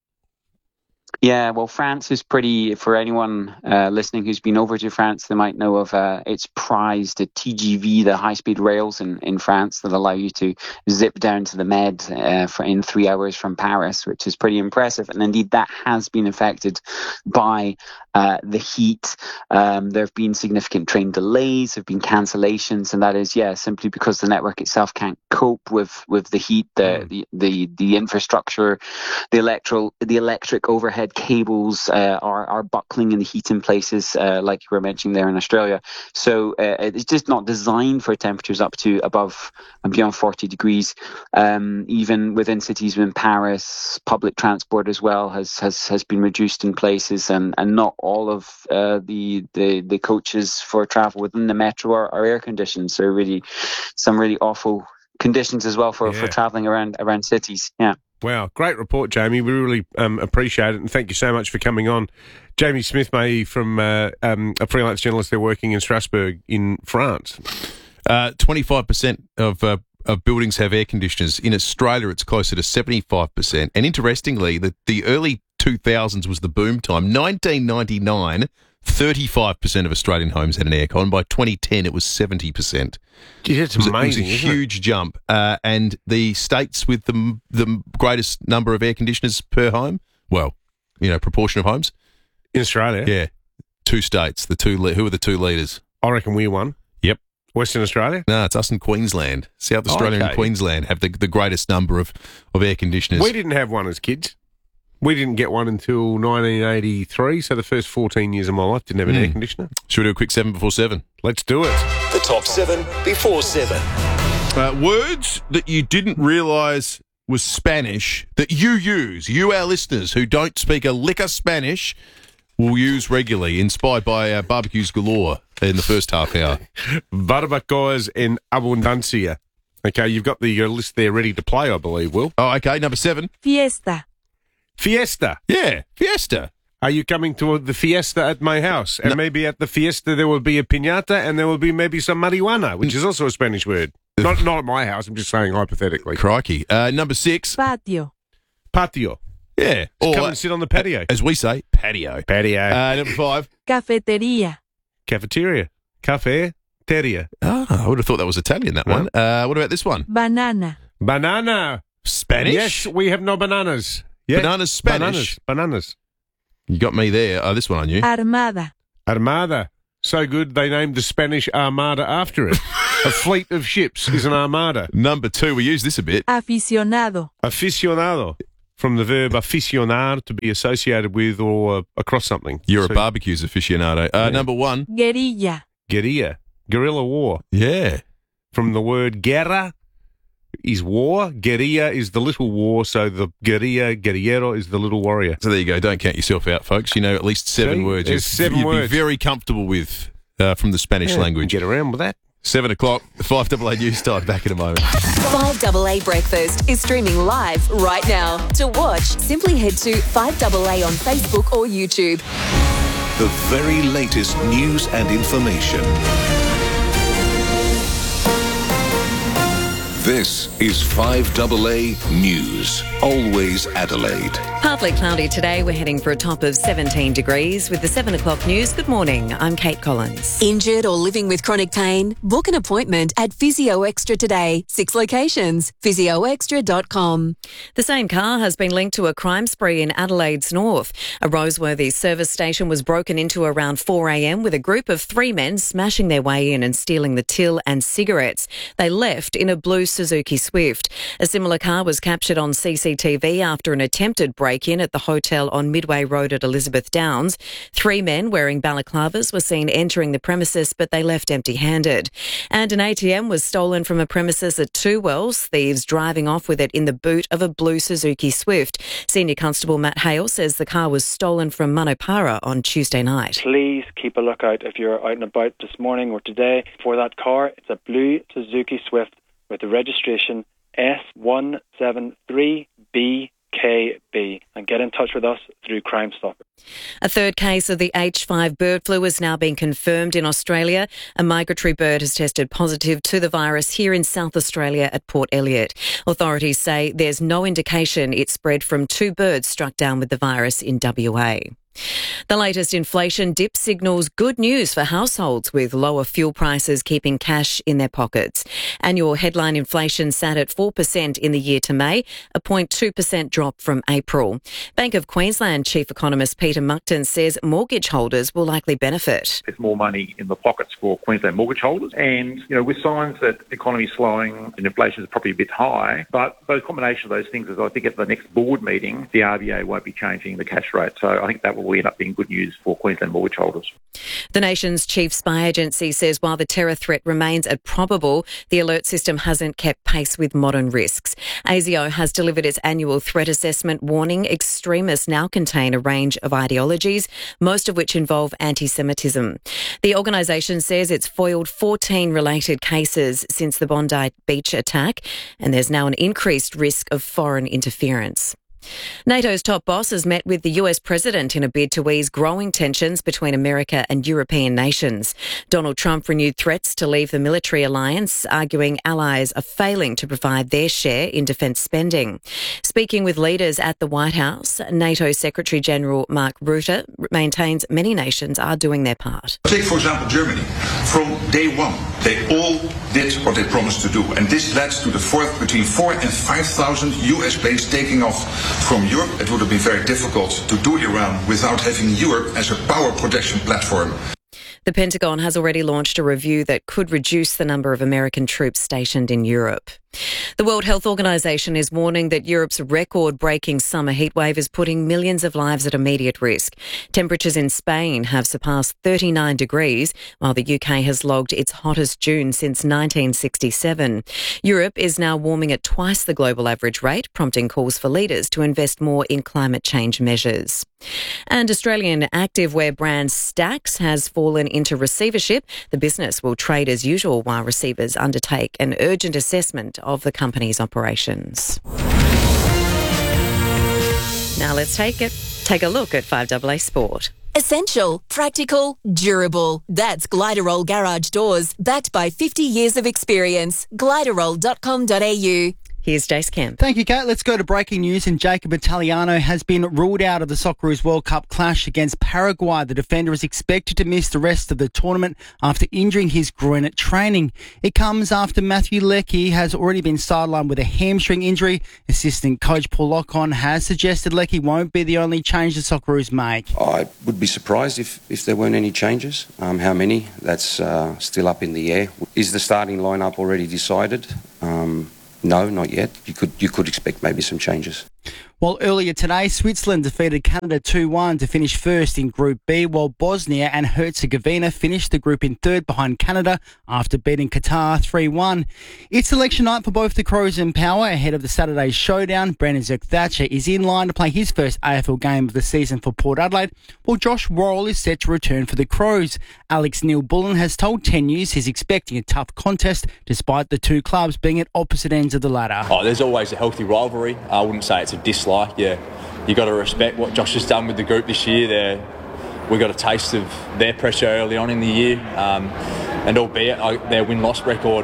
Yeah, well, France is pretty, for anyone uh, listening who's been over to France, they might know of uh, its prized T G V, the high-speed rails in, in France that allow you to zip down to the Med uh, for, in three hours from Paris, which is pretty impressive. And indeed, that has been affected by uh, the heat. Um, there have been significant train delays, there have been cancellations, and that is, yeah, simply because the network itself can't cope with, with the heat, the, mm. the, the, the infrastructure, the electro, the electric overhead cables uh, are, are buckling in the heat in places uh, like you were mentioning there in Australia. So uh, it's just not designed for temperatures up to above and beyond forty degrees. Um, even within cities, within Paris, public transport as well has has, has been reduced in places, and, and not all of uh, the, the the coaches for travel within the metro are, are air conditioned. So really, some really awful conditions as well for, yeah. for travelling around around cities. Yeah. Wow, great report, Jamie. We really um, appreciate it, and thank you so much for coming on. Jamie Smith-Mahey from uh, um, a freelance journalist there working in Strasbourg in France. Uh, twenty-five percent of uh, of buildings have air conditioners. In Australia, it's closer to seventy-five percent. And interestingly, the, the early two thousands was the boom time. nineteen ninety-nine, thirty-five percent of Australian homes had an aircon. By twenty ten, it was seventy percent. Yeah, it's amazing. It was a huge it? jump. Uh, and the states with the the greatest number of air conditioners per home, well, you know, proportion of homes in Australia, yeah, two states, the two le- who are the two leaders? I reckon we're one. Yep. Western Australia? No, it's us in Queensland. South Australia Okay. and Queensland have the, the greatest number of, of air conditioners. We didn't have one as kids. We didn't get one until nineteen eighty-three, so the first fourteen years of my life didn't have an Mm. air conditioner. Should we do a quick seven before seven? Let's do it. The top seven before seven. Uh, words that you didn't realise was Spanish that you use, you our listeners who don't speak a lick of Spanish, will use regularly, inspired by uh, barbecues galore in the first half hour. Barbacoas en abundancia. Okay, you've got the your list there ready to play, I believe, Will. Oh, okay, number seven. Fiesta. Fiesta. Yeah, fiesta. Are you coming to the fiesta at my house? And No. maybe at the fiesta there will be a piñata and there will be maybe some marijuana, which is also a Spanish word. Not not at my house, I'm just saying hypothetically. Crikey. Uh, number six. Patio. Patio. Yeah. Just Or, come and sit on the patio. as we say, patio. Patio. Uh, number five. Cafeteria. Cafeteria. Cafe. Teria. Oh, I would have thought that was Italian, that one. Uh, what about this one? Banana. Banana. Spanish? Yes, we have no bananas. Yeah. Bananas Spanish? Bananas. Bananas. You got me there. Oh, this one I knew. Armada. Armada. So good they named the Spanish Armada after it. A fleet of ships is an armada. Number two, we use this a bit. Aficionado. Aficionado. From the verb aficionar, to be associated with or uh, across something. You're So- a barbecues aficionado. Uh, Yeah. Number one. Guerrilla. Guerrilla. Guerrilla war. Yeah. From the word guerra is war. Guerrilla is the little war. So the guerrilla, guerrillero is the little warrior. So there you go. Don't count yourself out, folks. You know at least seven See? words. There's You'd- seven you'd words. be very comfortable with uh, from the Spanish Yeah, language. Get around with that. Seven o'clock, five double A news time. Back in a moment. five double A Breakfast is streaming live right now. To watch, simply head to five double A on Facebook or YouTube. The very latest news and information. This is five double A News. Always Adelaide. Partly cloudy today. We're heading for a top of seventeen degrees with the seven o'clock news. Good morning. I'm Kate Collins. Injured or living with chronic pain? Book an appointment at Physio Extra today. Six locations. physio extra dot com. The same car has been linked to a crime spree in Adelaide's north. A Roseworthy service station was broken into around four a.m. with a group of three men smashing their way in and stealing the till and cigarettes. They left in a blue Suzuki Swift. A similar car was captured on C C T V after an attempted break-in at the hotel on Midway Road at Elizabeth Downs. Three men wearing balaclavas were seen entering the premises, but they left empty-handed. And an A T M was stolen from a premises at Two Wells, thieves driving off with it in the boot of a blue Suzuki Swift. Senior Constable Matt Hale says the car was stolen from Manopara on Tuesday night. Please keep a lookout if you're out and about this morning or today for that car. It's a blue Suzuki Swift with the registration S one seven three B K B, and get in touch with us through Crime Stopper. A third case of the H five bird flu has now been confirmed in Australia. A migratory bird has tested positive to the virus here in South Australia at Port Elliot. Authorities say there's no indication it spread from two birds struck down with the virus in W A. The latest inflation dip signals good news for households with lower fuel prices keeping cash in their pockets. Annual headline inflation sat at four percent in the year to May, a zero point two percent drop from April. Bank of Queensland Chief Economist Peter Muckton says mortgage holders will likely benefit. There's more money in the pockets for Queensland mortgage holders, and you know, with signs that the economy is slowing and inflation is probably a bit high, but those combination of those things is I think at the next board meeting the R B A won't be changing the cash rate, so I think that will end up being good news for Queensland mortgage holders. The nation's chief spy agency says while the terror threat remains improbable, the alert system hasn't kept pace with modern risks. A S I O has delivered its annual threat assessment warning extremists now contain a range of ideologies, most of which involve anti-Semitism. The organisation says it's foiled fourteen related cases since the Bondi Beach attack, and there's now an increased risk of foreign interference. NATO's top boss has met with the U S president in a bid to ease growing tensions between America and European nations. Donald Trump renewed threats to leave the military alliance, arguing allies are failing to provide their share in defence spending. Speaking with leaders at the White House, NATO Secretary General Mark Rutte maintains many nations are doing their part. Take, for example, Germany. From day one, they all did what they promised to do. And this led to the fourth between four and five thousand U S planes taking off From Europe, it would have been very difficult to do Iran without having Europe as a power projection platform. The Pentagon has already launched a review that could reduce the number of American troops stationed in Europe. The World Health Organization is warning that Europe's record-breaking summer heatwave is putting millions of lives at immediate risk. Temperatures in Spain have surpassed thirty-nine degrees, while the U K has logged its hottest June since nineteen sixty-seven. Europe is now warming at twice the global average rate, prompting calls for leaders to invest more in climate change measures. And Australian activewear brand Stax has fallen into receivership. The business will trade as usual while receivers undertake an urgent assessment of the company's operations. Now let's take it. Take a look at five A A Sport. Essential, practical, durable. That's Gliderol Garage Doors, backed by fifty years of experience. Gliderol dot com dot a u. Here's Jace Kemp. Thank you, Kate. Let's go to breaking news. And Jacob Italiano has been ruled out of the Socceroos World Cup clash against Paraguay. The defender is expected to miss the rest of the tournament after injuring his groin at training. It comes after Matthew Leckie has already been sidelined with a hamstring injury. Assistant coach Paul Lockon has suggested Leckie won't be the only change the Socceroos make. I would be surprised if, if there weren't any changes. Um, how many? That's uh, still up in the air. Is the starting lineup already decided? Um, No, not yet. You could you could expect maybe some changes. Well, earlier today, Switzerland defeated Canada two one to finish first in Group B, while Bosnia and Herzegovina finished the group in third behind Canada after beating Qatar three one. It's election night for both the Crows and Power ahead of the Saturday's showdown. Brandon Zerk-Thatcher is in line to play his first A F L game of the season for Port Adelaide, while Josh Worrell is set to return for the Crows. Alex Neil-Bullen has told ten News he's expecting a tough contest despite the two clubs being at opposite ends of the ladder. Oh, there's always a healthy rivalry. I wouldn't say it's a dislike. Yeah, you got to respect what Josh has done with the group this year. They're, we got a taste of their pressure early on in the year, um, and albeit I, their win-loss record,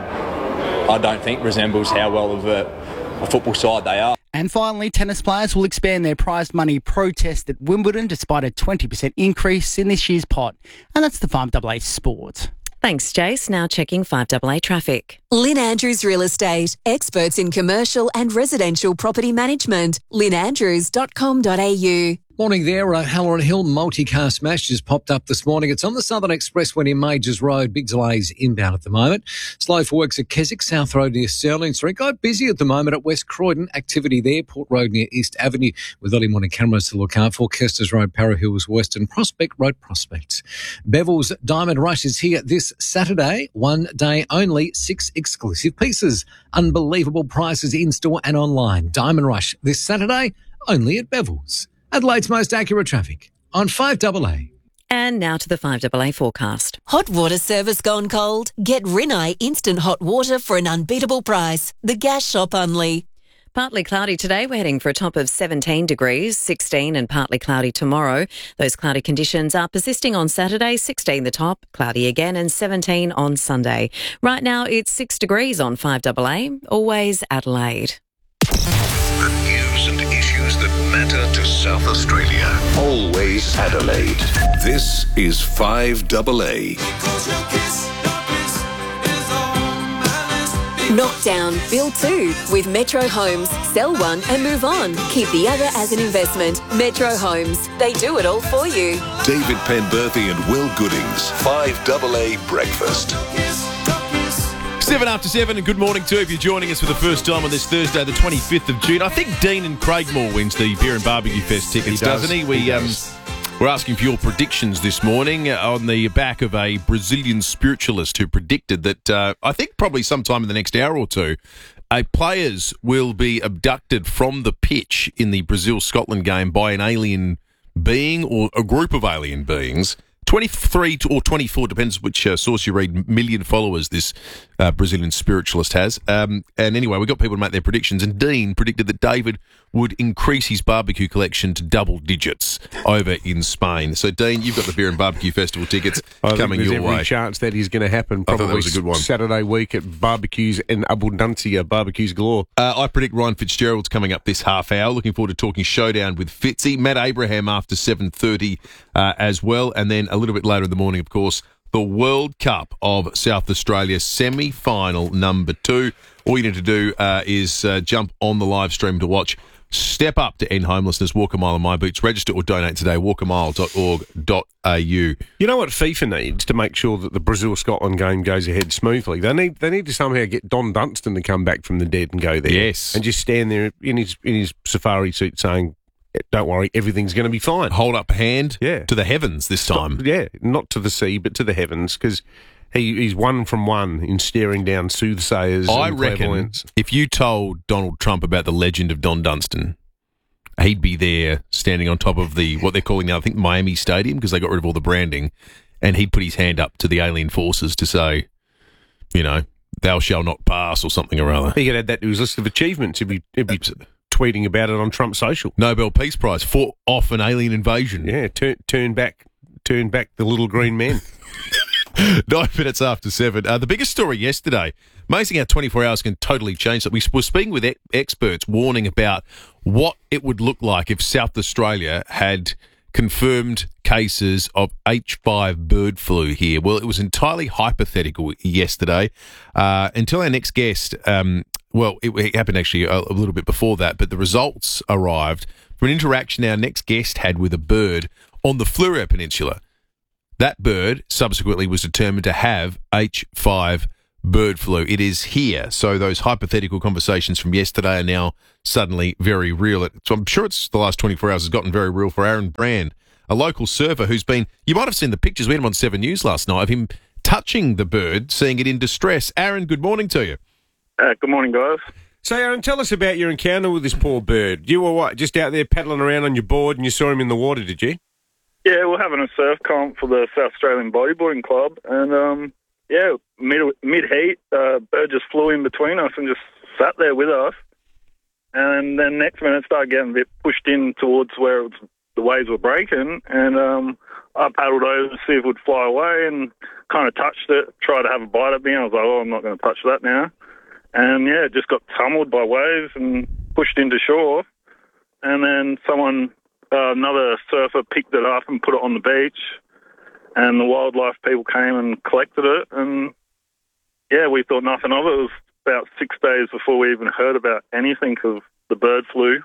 I don't think resembles how well of a, a football side they are. And finally, tennis players will expand their prize money protest at Wimbledon despite a twenty percent increase in this year's pot. And that's the five A A Sport. Thanks, Jace. Now checking five A A Traffic. Lynn Andrews Real Estate, experts in commercial and residential property management. lynn andrews dot com dot a u. Morning there. Uh, Halloran Hill multi-car smash just popped up this morning. It's on the Southern Expressway near Majors Road. Big delays inbound at the moment. Slow for works at Keswick, South Road near Stirling Street. Quite busy at the moment at West Croydon. Activity there. Port Road near East Avenue with early morning cameras to look out for. Kesters Road, Para Hills, Western Prospect Road, Prospect. Bevel's Diamond Rush is here this Saturday. One day only. Six exclusive pieces. Unbelievable prices in-store and online. Diamond Rush this Saturday only at Bevel's. Adelaide's most accurate traffic on five A A. And now to the five A A forecast. Hot water service gone cold? Get Rinnai instant hot water for an unbeatable price. The Gas Shop only. Partly cloudy today. We're heading for a top of seventeen degrees, sixteen and partly cloudy tomorrow. Those cloudy conditions are persisting on Saturday, sixteen the top, cloudy again, and seventeen on Sunday. Right now it's six degrees on five A A, always Adelaide. The news and issues that matter to South Australia. Always Adelaide. This is five A A. Knockdown, build two with Metro Homes. Sell one and move on. Keep the other as an investment. Metro Homes. They do it all for you. David Penberthy and Will Goodings. five A A Breakfast. Seven after seven, and good morning to you if you're joining us for the first time on this Thursday, the twenty-fifth of June. I think Dean and Craigmore wins the Beer and Barbecue Fest tickets, He does. doesn't he? We, He um, does. we're asking for your predictions this morning uh, on the back of a Brazilian spiritualist who predicted that, uh, I think probably sometime in the next hour or two, a players will be abducted from the pitch in the Brazil-Scotland game by an alien being or a group of alien beings. twenty-three or twenty-four, depends which uh, source you read, million followers this uh, Brazilian spiritualist has. Um, and anyway, we got people to make their predictions, and Dean predicted that David would increase his barbecue collection to double digits over in Spain. So, Dean, you've got the Beer and Barbecue Festival tickets I think coming there's your every way. chance that is going to happen. I thought Probably that was a good one. Saturday week at Barbecues in Abundancia, Barbecues galore. Uh, I predict Ryan Fitzgerald's coming up this half hour. Looking forward to talking showdown with Fitzy. Matt Abraham after seven thirty uh, as well. And then a little bit later in the morning, of course, the World Cup of South Australia semi-final number two. All you need to do uh, is uh, jump on the live stream to watch Step up to end homelessness. Walk a mile in my boots. Register or donate today. walk a mile dot org dot a u. You know what FIFA needs to make sure that the Brazil-Scotland game goes ahead smoothly? They need they need to somehow get Don Dunstan to come back from the dead and go there. Yes. And just stand there in his in his safari suit saying, don't worry, everything's going to be fine. Hold up a hand yeah. to the heavens this time. Stop, yeah, not to the sea, but to the heavens, because he, he's one from one in staring down soothsayers I and reckon clairvoyants. if you told Donald Trump about the legend of Don Dunstan, he'd be there standing on top of the, what they're calling now, I think, Miami Stadium, because they got rid of all the branding, and he'd put his hand up to the alien forces to say, you know, thou shalt not pass or something or other. He could add that to his list of achievements. He'd be, he'd be tweeting about it on Trump Social. Nobel Peace Prize, fought off an alien invasion. Yeah, turn, turn back turn back the little green men. Nine minutes after seven. Uh, the biggest story yesterday, amazing how twenty-four hours can totally change. We were speaking with e- experts warning about what it would look like if South Australia had confirmed cases of H five bird flu here. Well, it was entirely hypothetical yesterday. Uh, until our next guest, um, well, it, it happened actually a, a little bit before that, but the results arrived from an interaction our next guest had with a bird on the Fleurieu Peninsula. That bird subsequently was determined to have H five bird flu. It is here. So those hypothetical conversations from yesterday are now suddenly very real. So I'm sure it's the last twenty-four hours has gotten very real for Aaron Brand, a local surfer who's been, you might have seen the pictures, we had him on Seven News last night, of him touching the bird, seeing it in distress. Aaron, good morning to you. Uh, good morning, guys. So, Aaron, tell us about your encounter with this poor bird. You were what, just out there paddling around on your board and you saw him in the water, did you? Yeah, we're having a surf comp for the South Australian Bodyboarding Club, and um, yeah, mid mid heat, uh, bird just flew in between us and just sat there with us, and then next minute started getting a bit pushed in towards where it was, the waves were breaking, and um, I paddled over to see if it would fly away, and kind of touched it, tried to have a bite at me. I was like, oh, I'm not going to touch that now, and yeah, it just got tumbled by waves and pushed into shore, and then someone. Uh, another surfer picked it up and put it on the beach, and the wildlife people came and collected it, and yeah, we thought nothing of it. It was about six days before we even heard about anything of the bird flu,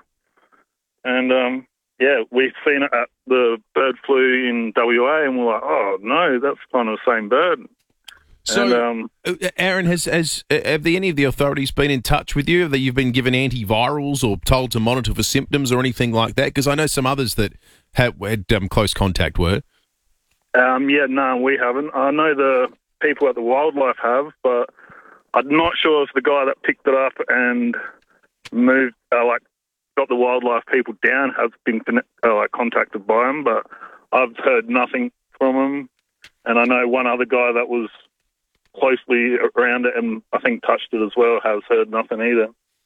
and um, yeah, we've seen it at the bird flu in W A, and we're like, oh no, that's kind of the same bird. So, and, um, Aaron, has, has have the, any of the authorities been in touch with you? That you've been given antivirals or told to monitor for symptoms or anything like that? Because I know some others that had, had um, close contact were. Um, yeah, no, we haven't. I know the people at the wildlife have, but I'm not sure if the guy that picked it up and moved, uh, like, got the wildlife people down has been uh, like contacted by him. But I've heard nothing from him, and I know one other guy that was closely around it and I think touched it as well has heard nothing either.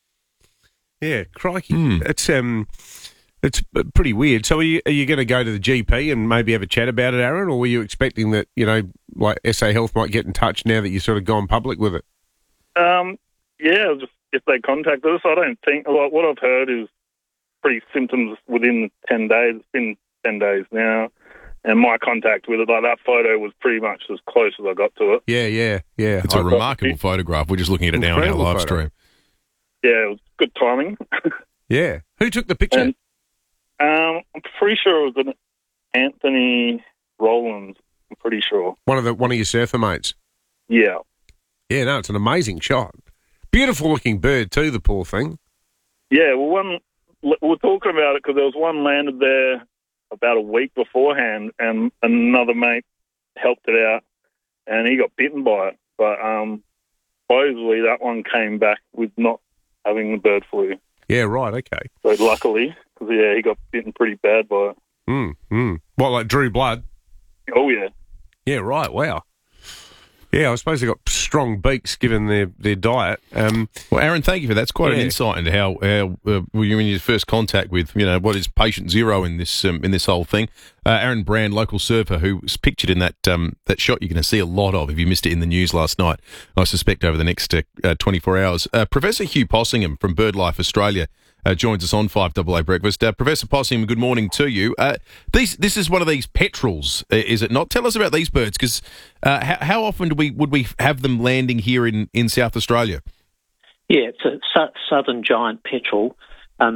Yeah, crikey. Mm. It's um, it's pretty weird. So are you, are you going to go to the G P and maybe have a chat about it, Aaron, or were you expecting that, you know, like S A Health might get in touch now that you've sort of gone public with it? Um, yeah, just if they contact us, I don't think, like, what I've heard is pretty symptoms within ten days. It's been ten days now. And my contact with it, like that photo was pretty much as close as I got to it. Yeah, yeah, yeah. It's a remarkable photograph. We're just looking at it now on our live stream. Yeah, it was good timing. Yeah. Who took the picture? And, um, I'm pretty sure it was an Anthony Rollins. I'm pretty sure. One of the one of your surfer mates. Yeah. Yeah, no, it's an amazing shot. Beautiful looking bird too, the poor thing. Yeah, well, one we were talking about it because there was one landed there about a week beforehand, and another mate helped it out, and he got bitten by it. But um, supposedly that one came back with not having the bird flu. Yeah, right, okay. So luckily, because yeah, he got bitten pretty bad by it. Mm, mm. What, like drew blood? Oh, yeah. Yeah, right, wow. Yeah, I suppose they've got strong beaks given their, their diet. Um, well, Aaron, thank you for that. That's quite yeah. an insight into how, how uh, were you in your first contact with, you know, what is patient zero in this um, in this whole thing. Uh, Aaron Brand, local surfer, who was pictured in that um, that shot you're going to see a lot of if you missed it in the news last night, I suspect over the next uh, uh, twenty-four hours. Uh, Professor Hugh Possingham from BirdLife Australia Uh, joins us on five A A Breakfast. Uh, Professor Possingham, good morning to you. Uh, these, this is one of these petrels, uh, is it not? Tell us about these birds, because uh, how, how often do we would we have them landing here in, in South Australia? Yeah, it's a su- southern giant petrel. Um,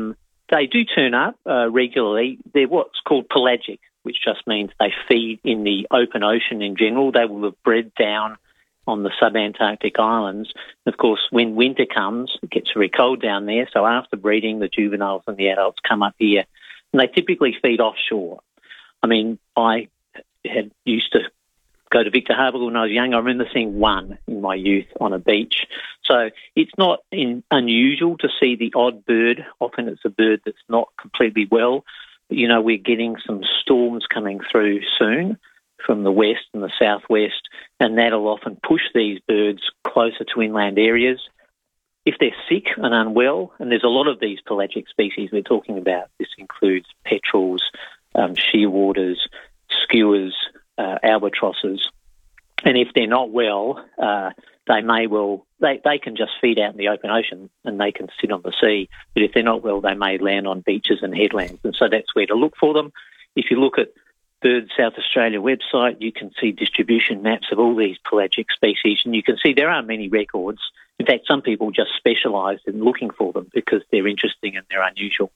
they do turn up uh, regularly. They're what's called pelagic, which just means they feed in the open ocean in general. They will have bred down on the subantarctic islands. Of course, when winter comes, it gets very cold down there, so after breeding, the juveniles and the adults come up here, and they typically feed offshore. I mean, I had used to go to Victor Harbour when I was young. I remember seeing one in my youth on a beach. So it's not in, unusual to see the odd bird. Often it's a bird that's not completely well. But, you know, we're getting some storms coming through soon from the west and the southwest, and that'll often push these birds closer to inland areas. If they're sick and unwell, and there's a lot of these pelagic species we're talking about, this includes petrels, um, shearwaters, skuas, uh, albatrosses, and if they're not well, uh, they may well, they, they can just feed out in the open ocean and they can sit on the sea, but if they're not well, they may land on beaches and headlands, and so that's where to look for them. If you look at Bird South Australia website, you can see distribution maps of all these pelagic species, and you can see there are many records. In fact, some people just specialise in looking for them because they're interesting and they're unusual.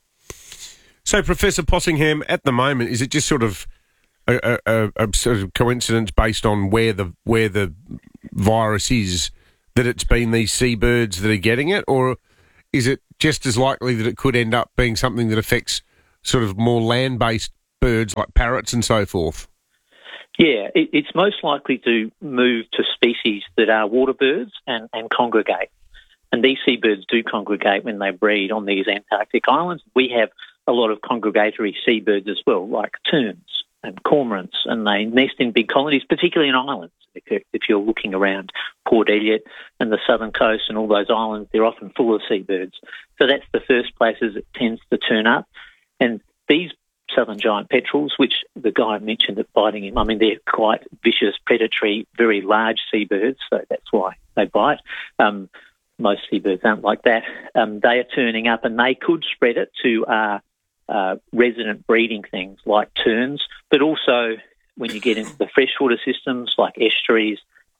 So, Professor Possingham, at the moment, is it just sort of a, a, a sort of coincidence based on where the where the virus is that it's been these seabirds that are getting it, or is it just as likely that it could end up being something that affects sort of more land-based birds like parrots and so forth? Yeah, it, it's most likely to move to species that are water birds and, and congregate. And these seabirds do congregate when they breed on these Antarctic islands. We have a lot of congregatory seabirds as well, like terns and cormorants, and they nest in big colonies, particularly in islands. If you're looking around Port Elliot and the southern coast and all those islands, they're often full of seabirds. So that's the first places it tends to turn up. And these southern giant petrels, which the guy mentioned at biting him, I mean, they're quite vicious, predatory, very large seabirds, so that's why they bite. Um, most seabirds aren't like that. Um, they are turning up, and they could spread it to uh, uh, resident breeding things like terns, but also when you get into the freshwater systems like estuaries,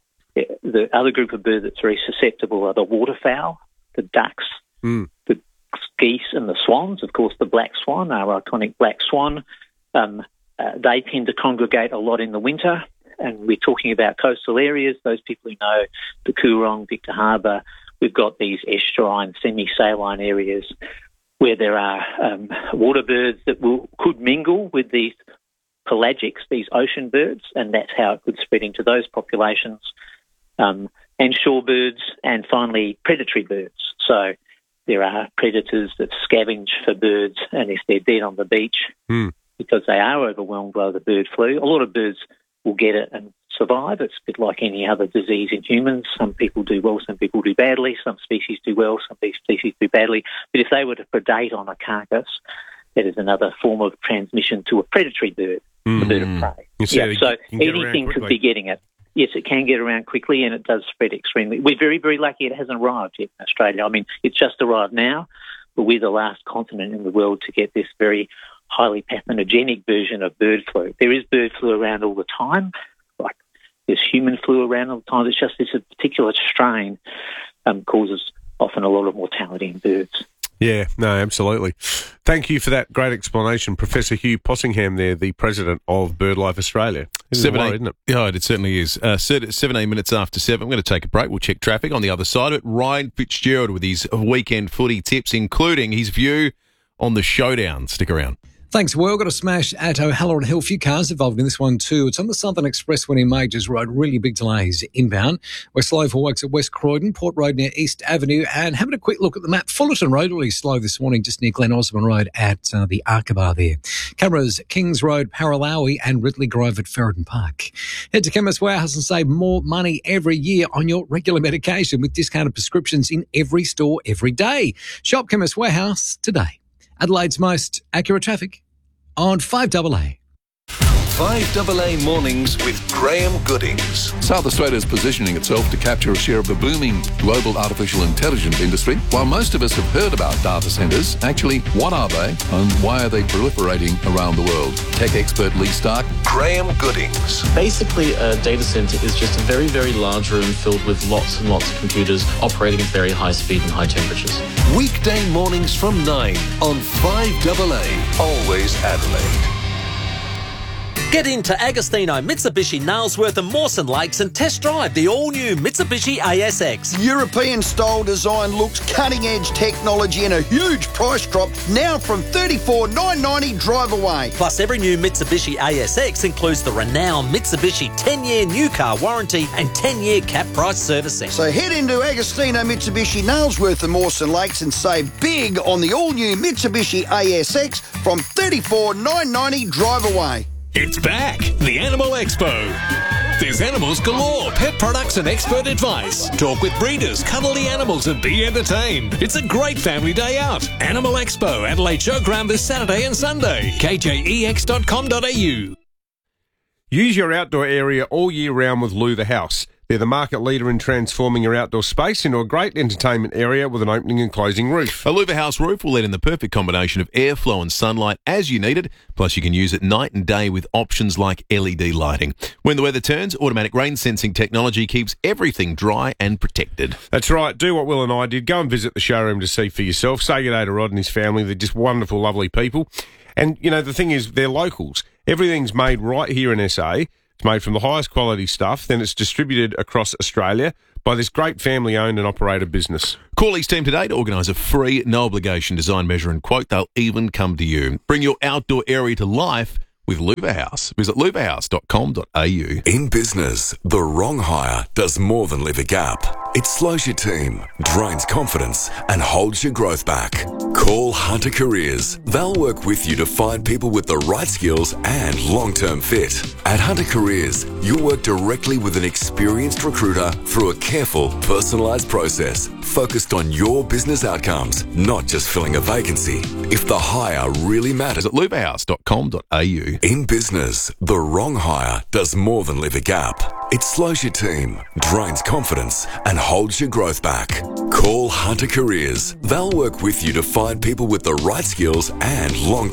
the other group of birds that's very susceptible are the waterfowl, the ducks, mm. the geese and the swans. Of course, the black swan, our iconic black swan, um, uh, they tend to congregate a lot in the winter, and we're talking about coastal areas. Those people who know the Coorong, Victor Harbour, we've got these estuarine, semi-saline areas where there are um, water birds that will could mingle with these pelagics, these ocean birds, and that's how it could spread into those populations, um, and shorebirds, and finally predatory birds. So there are predators that scavenge for birds, and if they're dead on the beach, mm. because they are overwhelmed by the bird flu, a lot of birds will get it and survive. It's a bit like any other disease in humans. Some people do well, some people do badly. Some species do well, some species do badly. But if they were to predate on a carcass, that is another form of transmission to a predatory bird, mm. the bird of prey. Yeah, yeah, so anything could be getting it. Yes, it can get around quickly, and it does spread extremely. We're very, very lucky it hasn't arrived yet in Australia. I mean, it's just arrived now, but we're the last continent in the world to get this very highly pathogenic version of bird flu. There is bird flu around all the time, like there's human flu around all the time. It's just this particular strain um, causes often a lot of mortality in birds. Yeah, no, absolutely. Thank you for that great explanation, Professor Hugh Possingham there, the president of BirdLife Australia. Seven, lot, eight, isn't it? Yeah, it certainly is. Uh, seventeen minutes after seven. I'm going to take a break. We'll check traffic on the other side of it. Ryan Fitzgerald with his weekend footy tips, including his view on the showdown. Stick around. Thanks, Will. Got a smash at O'Halloran Hill. A few cars involved in this one too. It's on the Southern Expressway near Majors Road. Really big delays inbound. We're slow for works at West Croydon, Port Road near East Avenue. And having a quick look at the map, Fullerton Road really slow this morning just near Glen Osmond Road at uh, the Arkabar there. Cameras, Kings Road, Paralawi and Ridley Grove at Ferryden Park. Head to Chemist Warehouse and save more money every year on your regular medication with discounted prescriptions in every store every day. Shop Chemist Warehouse today. Adelaide's most accurate traffic on five A A. five A A Mornings with Graham Goodings. South Australia is positioning itself to capture a share of the booming global artificial intelligence industry. While most of us have heard about data centres, actually, what are they and why are they proliferating around the world? Tech expert Lee Stark. Graham Goodings. Basically, a data centre is just a very, very large room filled with lots and lots of computers operating at very high speed and high temperatures. Weekday mornings from nine on five A A. Always Adelaide. Get into Agostino, Mitsubishi, Nailsworth and Mawson Lakes and test drive the all-new Mitsubishi A S X. European-style design looks, cutting-edge technology and a huge price drop now from thirty-four thousand nine hundred ninety dollars drive away. Plus, every new Mitsubishi A S X includes the renowned Mitsubishi ten-year new car warranty and ten-year cap price servicing. So head into Agostino, Mitsubishi, Nailsworth and Mawson Lakes and save big on the all-new Mitsubishi A S X from thirty-four thousand nine hundred ninety dollars drive away. It's back, the Animal Expo. There's animals galore, pet products and expert advice. Talk with breeders, cuddle the animals and be entertained. It's a great family day out. Animal Expo, Adelaide Showground this Saturday and Sunday. K J E X dot com dot A U. Use your outdoor area all year round with Lou the House. They're the market leader in transforming your outdoor space into a great entertainment area with an opening and closing roof. A Louver House roof will let in the perfect combination of airflow and sunlight as you need it. Plus, you can use it night and day with options like L E D lighting. When the weather turns, automatic rain sensing technology keeps everything dry and protected. That's right. Do what Will and I did. Go and visit the showroom to see for yourself. Say good day to Rod and his family. They're just wonderful, lovely people. And, you know, the thing is, they're locals. Everything's made right here in S A. It's made from the highest quality stuff, then it's distributed across Australia by this great family-owned and operated business. Call East Team today to organise a free, no-obligation design, measure and quote. They'll even come to you. Bring your outdoor area to life with Louver House. Visit louver house dot com dot A U. In business, the wrong hire does more than leave a gap. It slows your team, drains confidence, and holds your growth back. Call Hunter Careers. They'll work with you to find people with the right skills and long-term fit. At Hunter Careers, you'll work directly with an experienced recruiter through a careful, personalised process focused on your business outcomes, not just filling a vacancy. If the hire really matters, at louver house dot com dot A U. In business, the wrong hire does more than leave a gap. It slows your team, drains confidence, and holds your growth back. Call Hunter Careers. They'll work with you to find people with the right skills and long